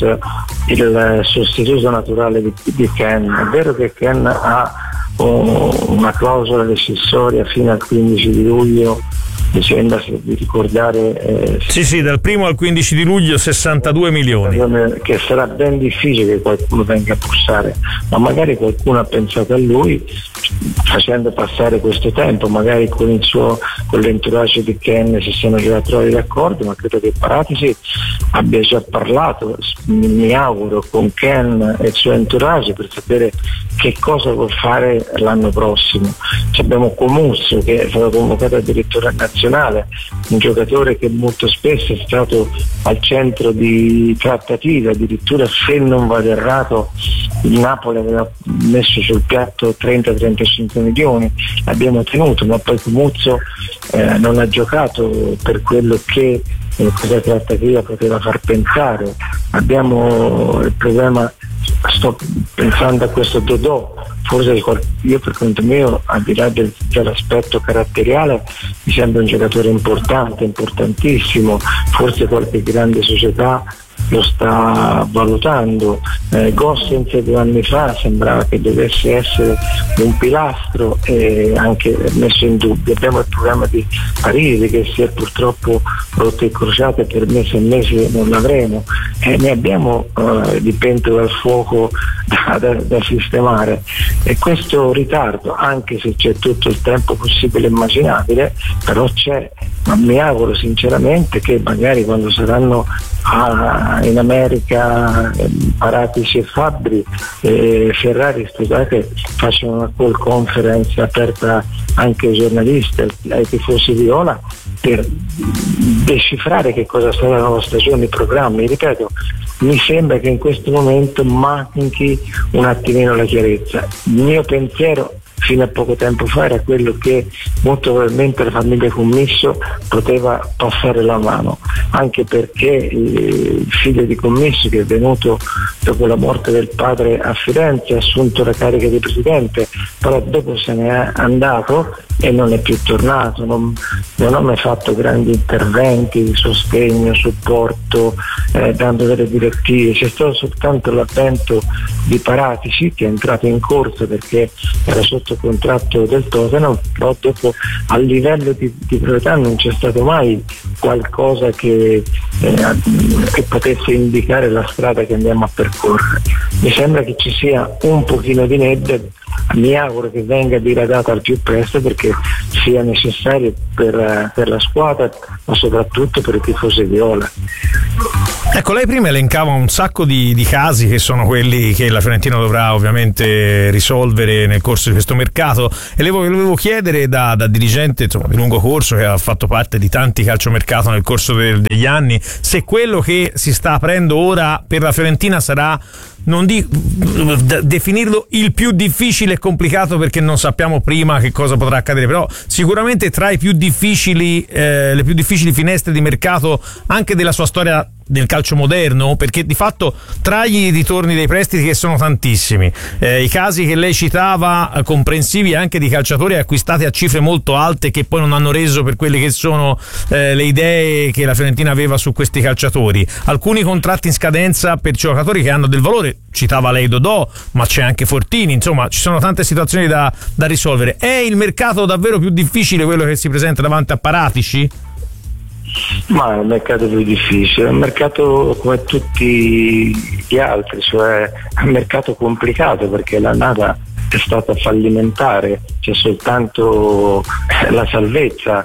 il sostituto naturale di, di Ken. È vero che Ken ha oh, una clausola decisoria fino al quindici di luglio, mi sembra di ricordare eh, sì sì dal primo al quindici di luglio sessantadue milioni, che sarà ben difficile che qualcuno venga a bussare, ma magari qualcuno ha pensato a lui facendo passare questo tempo, magari con il suo con l'entourage di Ken si sono già trovati d'accordo, ma credo che Paratici abbia già parlato, mi auguro, con Ken e il suo entourage per sapere che cosa vuol fare l'anno prossimo. Ci abbiamo Comuzzo, che è stato convocato addirittura nazionale, un giocatore che molto spesso è stato al centro di trattative, addirittura se non vado errato il Napoli aveva messo sul piatto trenta trentacinque milioni, l'abbiamo tenuto, ma poi Comuzzo eh, non ha giocato per quello che eh, questa trattativa poteva far pensare. Abbiamo il problema, sto pensando a questo Dodò, forse io per conto mio, al di là del, dell'aspetto caratteriale, mi sembra un giocatore importante, importantissimo, forse qualche grande società lo sta valutando. eh, Gossens due anni fa sembrava che dovesse essere un pilastro e anche messo in dubbio. Abbiamo il problema di Parisi che si è purtroppo rotto il crociato e per mesi e mesi non l'avremo, e ne abbiamo eh, di pentole al fuoco da, da, da sistemare, e questo ritardo, anche se c'è tutto il tempo possibile e immaginabile, però c'è. Ma mi auguro sinceramente che magari quando saranno a, in America eh, Paratici e Fabbri e Ferrari, scusate, facciano una call conference aperta anche ai giornalisti, ai tifosi viola, per decifrare che cosa sarà la nuova stagione, i programmi. Ripeto, mi sembra che in questo momento manchi un attimino la chiarezza. Il mio pensiero fino a poco tempo fa era quello che molto probabilmente la famiglia Commisso poteva passare la mano, anche perché il figlio di Commisso, che è venuto dopo la morte del padre a Firenze, ha assunto la carica di presidente, però dopo se ne è andato e non è più tornato, non, non ha mai fatto grandi interventi di sostegno, supporto, eh, dando delle direttive. C'è stato soltanto l'avvento di Paratici, che è entrato in corso perché era sotto contratto del Tottenham, però dopo a livello di, di proprietà non c'è stato mai qualcosa che, eh, che potesse indicare la strada che andiamo a percorrere. Mi sembra che ci sia un pochino di nebbia, mi auguro che venga diradata al più presto perché sia necessario per, per la squadra, ma soprattutto per i tifosi viola. Ecco, lei prima elencava un sacco di, di casi che sono quelli che la Fiorentina dovrà ovviamente risolvere nel corso di questo mercato, e le volevo chiedere da, da dirigente, insomma, di lungo corso, che ha fatto parte di tanti calciomercato nel corso de, degli anni, se quello che si sta aprendo ora per la Fiorentina sarà, non dico definirlo il più difficile e complicato perché non sappiamo prima che cosa potrà accadere, però sicuramente tra i più difficili eh, le più difficili finestre di mercato anche della sua storia del calcio moderno, perché di fatto tra i ritorni dei prestiti, che sono tantissimi, eh, i casi che lei citava, eh, comprensivi anche di calciatori acquistati a cifre molto alte che poi non hanno reso per quelle che sono eh, le idee che la Fiorentina aveva su questi calciatori, alcuni contratti in scadenza per giocatori che hanno del valore, citava lei Dodò, ma c'è anche Fortini, insomma ci sono tante situazioni da, da risolvere. È il mercato davvero più difficile quello che si presenta davanti a Paratici? Ma è un mercato più difficile, è un mercato come tutti gli altri, cioè è un mercato complicato perché l'annata è stata fallimentare, c'è soltanto la salvezza,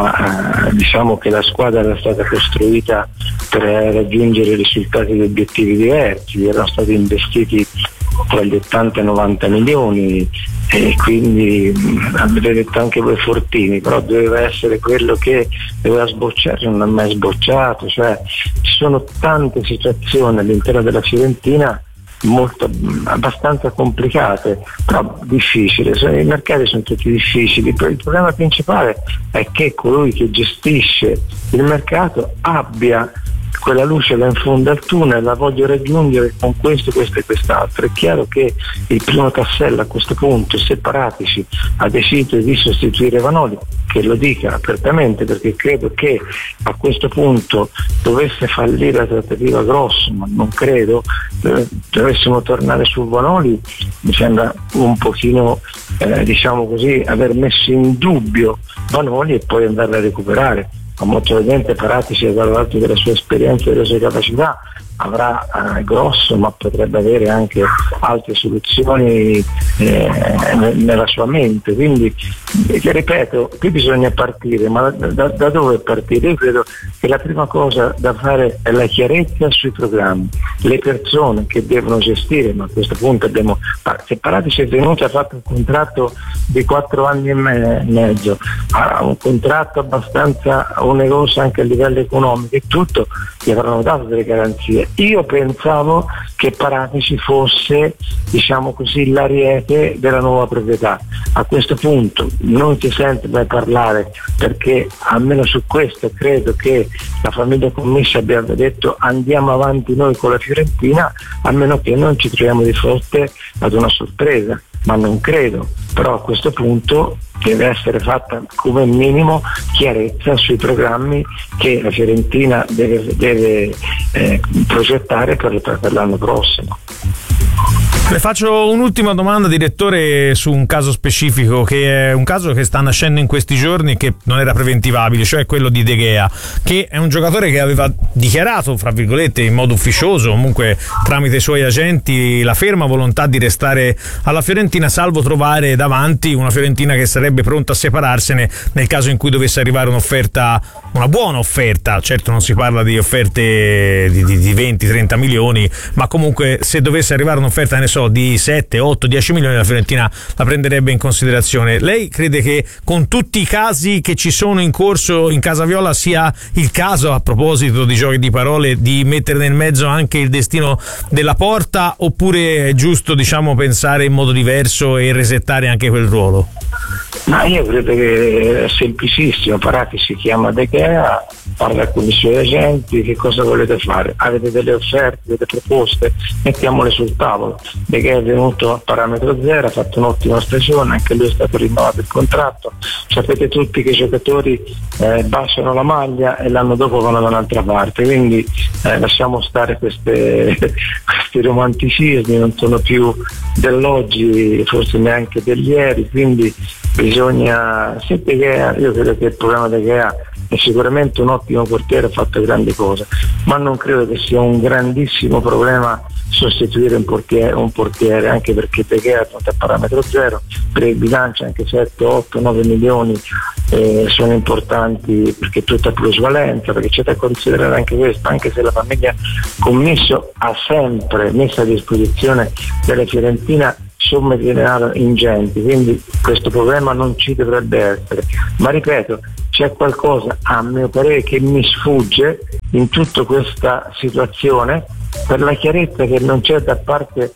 ma eh, diciamo che la squadra era stata costruita per raggiungere risultati e obiettivi diversi, erano stati investiti tra gli ottanta e novanta milioni e quindi avete detto anche voi Fortini, però doveva essere quello che doveva sbocciare, non ha mai sbocciato, cioè ci sono tante situazioni all'interno della Fiorentina molto abbastanza complicate, però difficili, i mercati sono tutti difficili. Il problema principale è che colui che gestisce il mercato abbia quella luce là in fondo al tunnel, la voglio raggiungere con questo, questo e quest'altro. È chiaro che il primo tassello a questo punto, se Paratici ha deciso di sostituire Vanoli, che lo dica apertamente, perché credo che a questo punto dovesse fallire la trattativa grossa, ma non credo, eh, dovessimo tornare su Vanoli, mi sembra un pochino eh, diciamo così aver messo in dubbio Vanoli e poi andarla a recuperare. Ma molto ovviamente Paratici, dall'alto della sua esperienza e delle sue capacità, avrà eh, grosso, ma potrebbe avere anche altre soluzioni eh, nella sua mente. Quindi eh, ripeto, qui bisogna partire, ma da, da, da dove partire? Io credo che la prima cosa da fare è la chiarezza sui programmi, le persone che devono gestire, ma a questo punto abbiamo, se Paratici è venuto, ha fatto un contratto di quattro anni e mezzo, ha un contratto abbastanza oneroso anche a livello economico e tutto, gli avranno dato delle garanzie. Io pensavo che Paratici fosse, diciamo così, l'ariete della nuova proprietà. A questo punto non si sente mai parlare, perché almeno su questo credo che la famiglia Commissa abbia detto andiamo avanti noi con la Fiorentina, a meno che non ci troviamo di fronte ad una sorpresa, ma non credo. Però a questo punto deve essere fatta come minimo chiarezza sui programmi che la Fiorentina deve, deve eh, progettare per, per l'anno prossimo. Le faccio un'ultima domanda, direttore, su un caso specifico, che è un caso che sta nascendo in questi giorni, che non era preventivabile, cioè quello di De Gea, che è un giocatore che aveva dichiarato, fra virgolette, in modo ufficioso, comunque tramite i suoi agenti, la ferma volontà di restare alla Fiorentina, salvo trovare davanti una Fiorentina che sarebbe pronta a separarsene nel caso in cui dovesse arrivare un'offerta, una buona offerta. Certo non si parla di offerte di, di, di venti trenta milioni, ma comunque se dovesse arrivare un'offerta, ne so, so, di sette, otto, dieci milioni, la Fiorentina la prenderebbe in considerazione. Lei crede che con tutti i casi che ci sono in corso in Casa Viola sia il caso, a proposito di giochi di parole, di mettere nel mezzo anche il destino della Porta, oppure è giusto, diciamo, pensare in modo diverso e resettare anche quel ruolo? Ma io credo che è semplicissimo. Parati si chiama De Gea, parla con i suoi agenti, che cosa volete fare? Avete delle offerte, delle proposte? Mettiamole sul tavolo. De Gea è venuto a parametro zero, ha fatto un'ottima stagione, anche lui è stato rinnovato il contratto. Sapete tutti che i giocatori eh, baciano la maglia e l'anno dopo vanno da un'altra parte, quindi eh, lasciamo stare queste, questi romanticismi, non sono più dell'oggi, forse neanche dell'ieri, quindi bisogna, sì, De Gea, io credo che il problema De Gea è sicuramente un ottimo portiere, ha fatto grandi cose, ma non credo che sia un grandissimo problema sostituire un portiere, un portiere anche perché De Gea è a parametro zero, per il bilancio anche sette, otto, nove milioni eh, sono importanti, perché tutta plusvalenza, perché c'è da considerare anche questo, anche se la famiglia Commisso ha sempre messo a disposizione della Fiorentina somme di denaro ingenti, quindi questo problema non ci dovrebbe essere, ma ripeto, c'è qualcosa a mio parere che mi sfugge in tutta questa situazione, per la chiarezza che non c'è da parte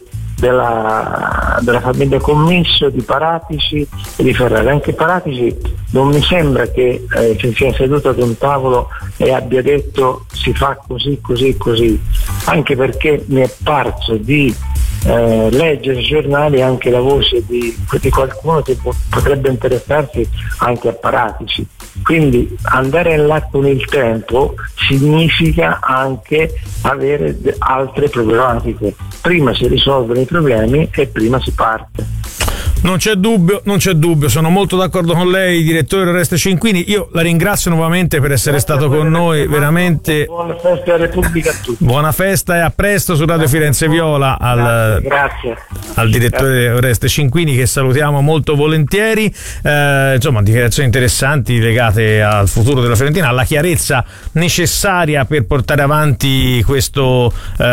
della, della famiglia Commisso, di Paratici e di Ferrari. Anche Paratici non mi sembra che eh, si sia seduto ad un tavolo e abbia detto si fa così, così, così, anche perché mi è parso di Eh, leggere i giornali anche la voce di, di qualcuno che po- potrebbe interessarsi anche a Paratici, quindi andare là con il tempo significa anche avere de- altre problematiche, prima si risolvono i problemi e prima si parte. Non c'è dubbio, non c'è dubbio, sono molto d'accordo con lei, direttore Oreste Cinquini. Io la ringrazio nuovamente per essere Grazie stato con noi, veramente. Buona festa alla Repubblica a tutti. Buona festa e a presto su Radio Firenze Viola al, Grazie. al direttore Grazie. Oreste Cinquini, che salutiamo molto volentieri. Eh, insomma, dichiarazioni interessanti legate al futuro della Fiorentina, alla chiarezza necessaria per portare avanti questo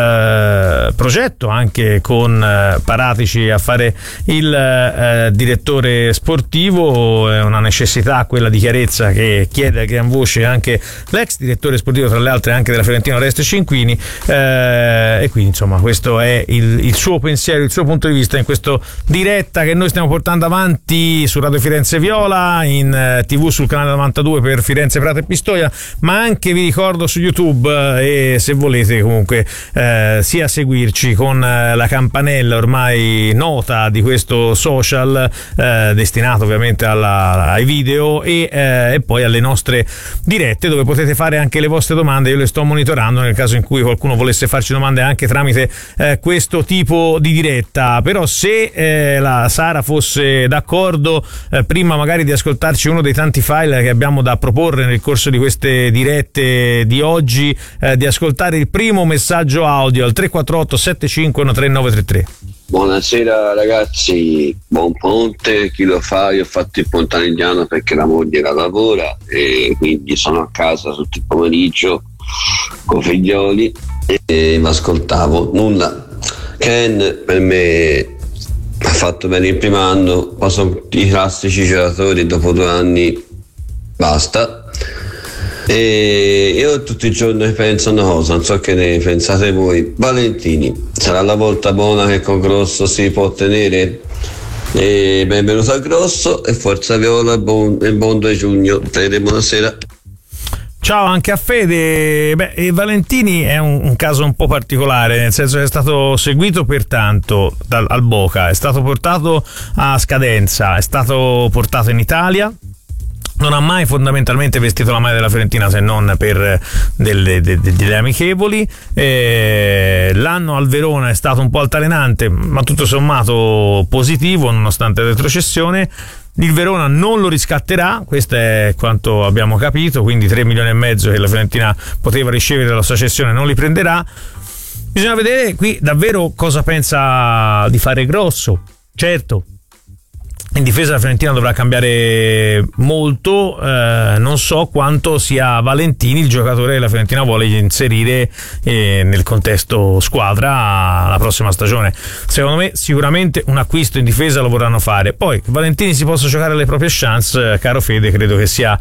eh, progetto, anche con eh, Paratici a fare il eh, Eh, direttore sportivo. È una necessità quella di chiarezza che chiede a gran voce anche l'ex direttore sportivo, tra le altre anche della Fiorentina, Oreste Cinquini, eh, e quindi insomma questo è il, il suo pensiero, il suo punto di vista in questa diretta che noi stiamo portando avanti su Radio Firenze Viola, in eh, tv sul canale novantadue per Firenze, Prato e Pistoia, ma anche vi ricordo su YouTube, eh, e se volete comunque eh, sia seguirci con eh, la campanella ormai nota di questo social eh, destinato ovviamente alla, ai video e, eh, e poi alle nostre dirette, dove potete fare anche le vostre domande. Io le sto monitorando nel caso in cui qualcuno volesse farci domande anche tramite eh, questo tipo di diretta. Però se eh, la Sara fosse d'accordo, eh, prima magari di ascoltarci uno dei tanti file che abbiamo da proporre nel corso di queste dirette di oggi, eh, di ascoltare il primo messaggio audio al tre quattro otto sette cinque uno tre nove tre tre. Buonasera ragazzi, buon ponte, chi lo fa? Io ho fatto il pontanigliano perché la moglie la lavora e quindi sono a casa tutto il pomeriggio con i figlioli e mi ascoltavo. Nulla, Ken per me ha fatto bene il primo anno, poi sono i classici giocatori, dopo due anni basta. E io tutti i giorni penso una cosa, non so che ne pensate voi. Valentini, sarà la volta buona che con Grosso si può ottenere? E benvenuto a Grosso e forza Viola, buon, e buon due giugno. Fede, buonasera. Ciao anche a Fede. Beh, e Valentini è un, un caso un po' particolare, nel senso che è stato seguito per tanto dal, al Boca, è stato portato a scadenza, è stato portato in Italia, non ha mai fondamentalmente vestito la maglia della Fiorentina se non per delle, delle, delle amichevoli. Eh, l'anno al Verona è stato un po' altalenante, ma tutto sommato positivo nonostante la retrocessione. Il Verona non lo riscatterà, questo è quanto abbiamo capito, quindi tre milioni e mezzo che la Fiorentina poteva ricevere dalla sua cessione non li prenderà. Bisogna vedere qui davvero cosa pensa di fare Grosso. Certo, In difesa la Fiorentina dovrà cambiare molto, eh, non so quanto sia Valentini il giocatore che la Fiorentina vuole inserire eh, nel contesto squadra la prossima stagione. Secondo me sicuramente un acquisto in difesa lo vorranno fare. Poi che Valentini si possa giocare le proprie chance, caro Fede, credo che sia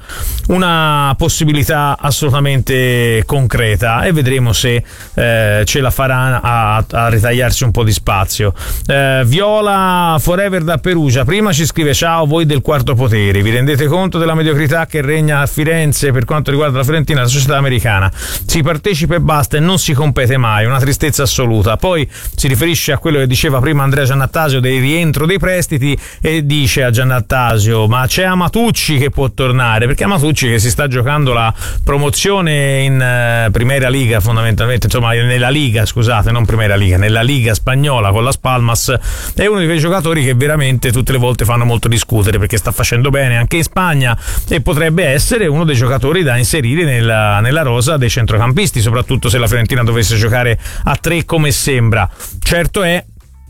una possibilità assolutamente concreta, e vedremo se eh, ce la farà a, a ritagliarsi un po' di spazio. eh, Viola Forever da Perugia prima ci scrive: ciao voi del quarto potere, vi rendete conto della mediocrità che regna a Firenze per quanto riguarda la Fiorentina, la società americana? Si partecipa e basta e non si compete mai, una tristezza assoluta. Poi si riferisce a quello che diceva prima Andrea Giannattasio del rientro dei prestiti e dice a Giannattasio: ma c'è Amatucci che può tornare, perché Amatucci, che si sta giocando la promozione in uh, Primera Liga, fondamentalmente, insomma nella Liga, scusate, non Primera Liga, nella Liga spagnola con la Palmas, è uno di quei giocatori che veramente tutte le volte fanno molto discutere, perché sta facendo bene anche in Spagna e potrebbe essere uno dei giocatori da inserire nella, nella rosa dei centrocampisti, soprattutto se la Fiorentina dovesse giocare a tre come sembra. Certo è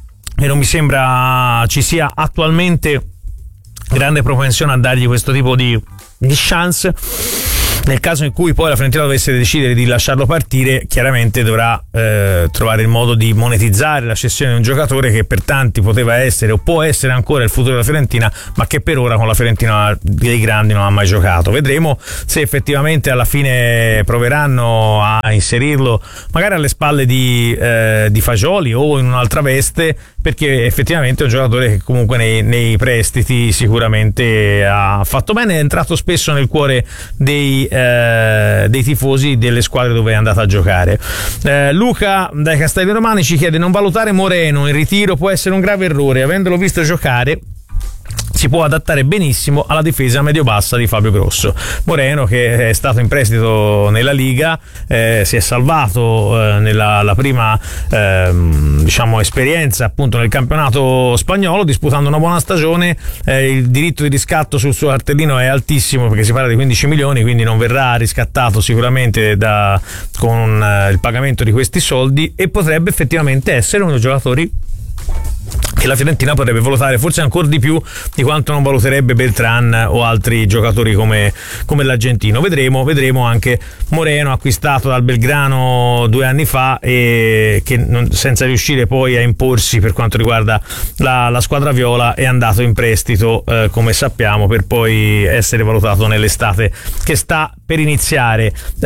e non mi sembra ci sia attualmente grande propensione a dargli questo tipo di, di chance. Nel caso in cui poi la Fiorentina dovesse decidere di lasciarlo partire, chiaramente dovrà eh, trovare il modo di monetizzare la cessione di un giocatore che per tanti poteva essere o può essere ancora il futuro della Fiorentina, ma che per ora con la Fiorentina dei grandi non ha mai giocato. Vedremo se effettivamente alla fine proveranno a inserirlo magari alle spalle di, eh, di Fagioli o in un'altra veste, perché effettivamente è un giocatore che comunque nei, nei prestiti sicuramente ha fatto bene, è entrato spesso nel cuore dei Eh, dei tifosi delle squadre dove è andata a giocare. eh, Luca dai Castelli Romani ci chiede: non valutare Moreno in ritiro può essere un grave errore, avendolo visto giocare si può adattare benissimo alla difesa medio-bassa di Fabio Grosso. Moreno, che è stato in prestito nella Liga, eh, si è salvato eh, nella la prima eh, diciamo esperienza appunto nel campionato spagnolo, disputando una buona stagione. Eh, il diritto di riscatto sul suo cartellino è altissimo, perché si parla di quindici milioni, quindi non verrà riscattato sicuramente da, con eh, il pagamento di questi soldi, e potrebbe effettivamente essere uno dei giocatori che la Fiorentina potrebbe valutare forse ancora di più di quanto non valuterebbe Beltran o altri giocatori come, come l'argentino. Vedremo, vedremo anche Moreno, acquistato dal Belgrano due anni fa e che non, senza riuscire poi a imporsi per quanto riguarda la, la squadra viola, è andato in prestito eh, come sappiamo, per poi essere valutato nell'estate che sta per iniziare. Eh,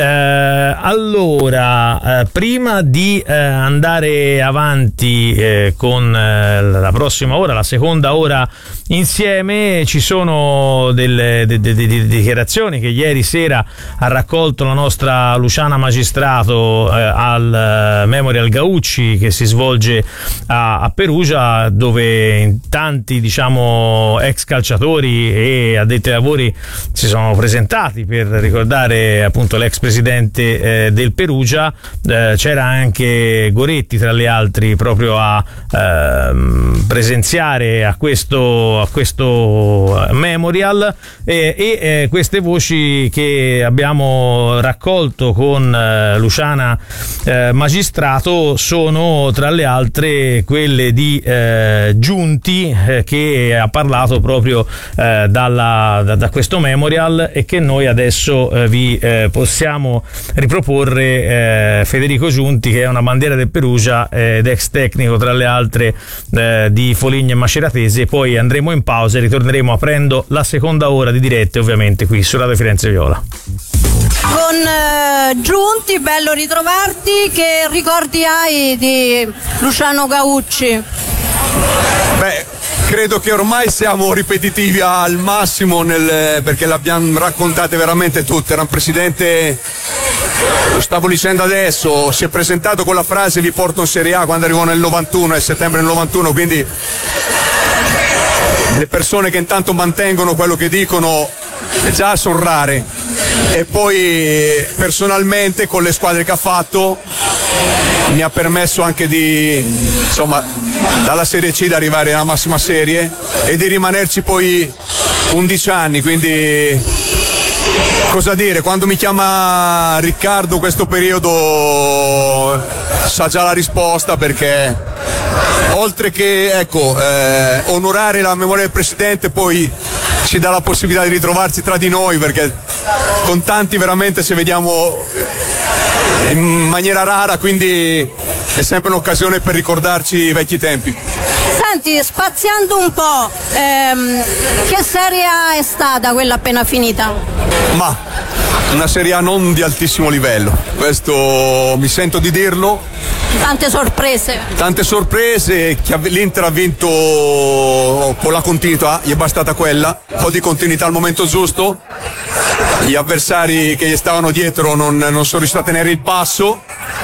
allora, eh, prima di eh, andare avanti eh, con eh, la prossima ora, la seconda ora insieme, ci sono delle, delle, delle, delle dichiarazioni che ieri sera ha raccolto la nostra Luciana Magistrato eh, al Memorial Gaucci, che si svolge a, a Perugia, dove in tanti diciamo ex calciatori e addetti ai lavori si sono presentati per ricordare appunto l'ex presidente eh, del Perugia. Eh, c'era anche Goretti tra gli altri proprio a eh, presenziare a questo, a questo memorial, e, e eh, queste voci che abbiamo raccolto con eh, Luciana eh, Magistrato sono tra le altre quelle di eh, Giunti, eh, che ha parlato proprio eh, dalla, da, da questo memorial, e che noi adesso eh, vi eh, possiamo riproporre. eh, Federico Giunti, che è una bandiera del Perugia eh, ed ex tecnico tra le altre eh, di Foligno e Maceratese. Poi andremo in pausa e ritorneremo aprendo la seconda ora di dirette, ovviamente qui su Radio Firenze Viola. Con eh, Giunti, bello ritrovarti. Che ricordi hai di Luciano Gaucci? Beh, credo che ormai siamo ripetitivi al massimo nel, perché l'abbiamo raccontate veramente tutte. Era un presidente, lo stavo dicendo adesso, si è presentato con la frase "vi porto in Serie A" quando arrivò nel novantuno, nel settembre del novantuno, quindi le persone che intanto mantengono quello che dicono già sono rare. E poi personalmente con le squadre che ha fatto mi ha permesso anche di, insomma, dalla Serie C di arrivare alla massima serie e di rimanerci poi undici anni, quindi cosa dire, quando mi chiama Riccardo questo periodo sa già la risposta, perché oltre che ecco eh, onorare la memoria del presidente, poi ci dà la possibilità di ritrovarci tra di noi, perché con tanti veramente ci vediamo in maniera rara, quindi è sempre un'occasione per ricordarci i vecchi tempi. Senti, spaziando un po', ehm, che Serie A è stata quella appena finita? Ma una Serie A non di altissimo livello, questo mi sento di dirlo. Tante sorprese. Tante sorprese, l'Inter ha vinto con la continuità, gli è bastata quella, un po' di continuità al momento giusto, gli avversari che gli stavano dietro non, non sono riusciti a tenere il passo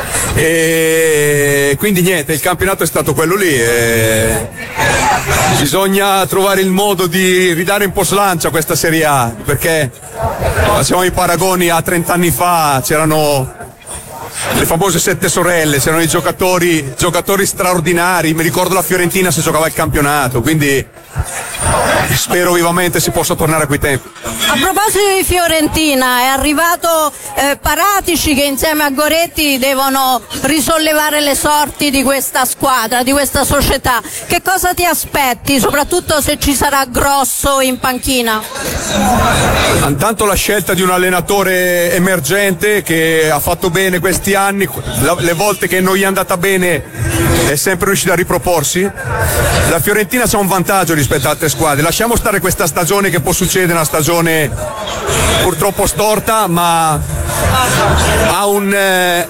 e quindi niente, il campionato è stato quello lì e bisogna trovare il modo di ridare un po' slancia a questa Serie A, perché facciamo i paragoni a trenta anni fa, c'erano le famose sette sorelle, c'erano i giocatori giocatori straordinari, mi ricordo la Fiorentina se giocava il campionato, quindi spero vivamente si possa tornare a quei tempi. A proposito di Fiorentina, è arrivato eh, Paratici che insieme a Goretti devono risollevare le sorti di questa squadra, di questa società. Che cosa ti aspetti, soprattutto se ci sarà Grosso in panchina? Intanto la scelta di un allenatore emergente che ha fatto bene questi anni, le volte che non gli è andata bene è sempre riuscito a riproporsi. La Fiorentina c'ha un vantaggio rispetto ad altre squadre, lasciamo stare questa stagione che può succedere, una stagione purtroppo storta, ma ha un, eh,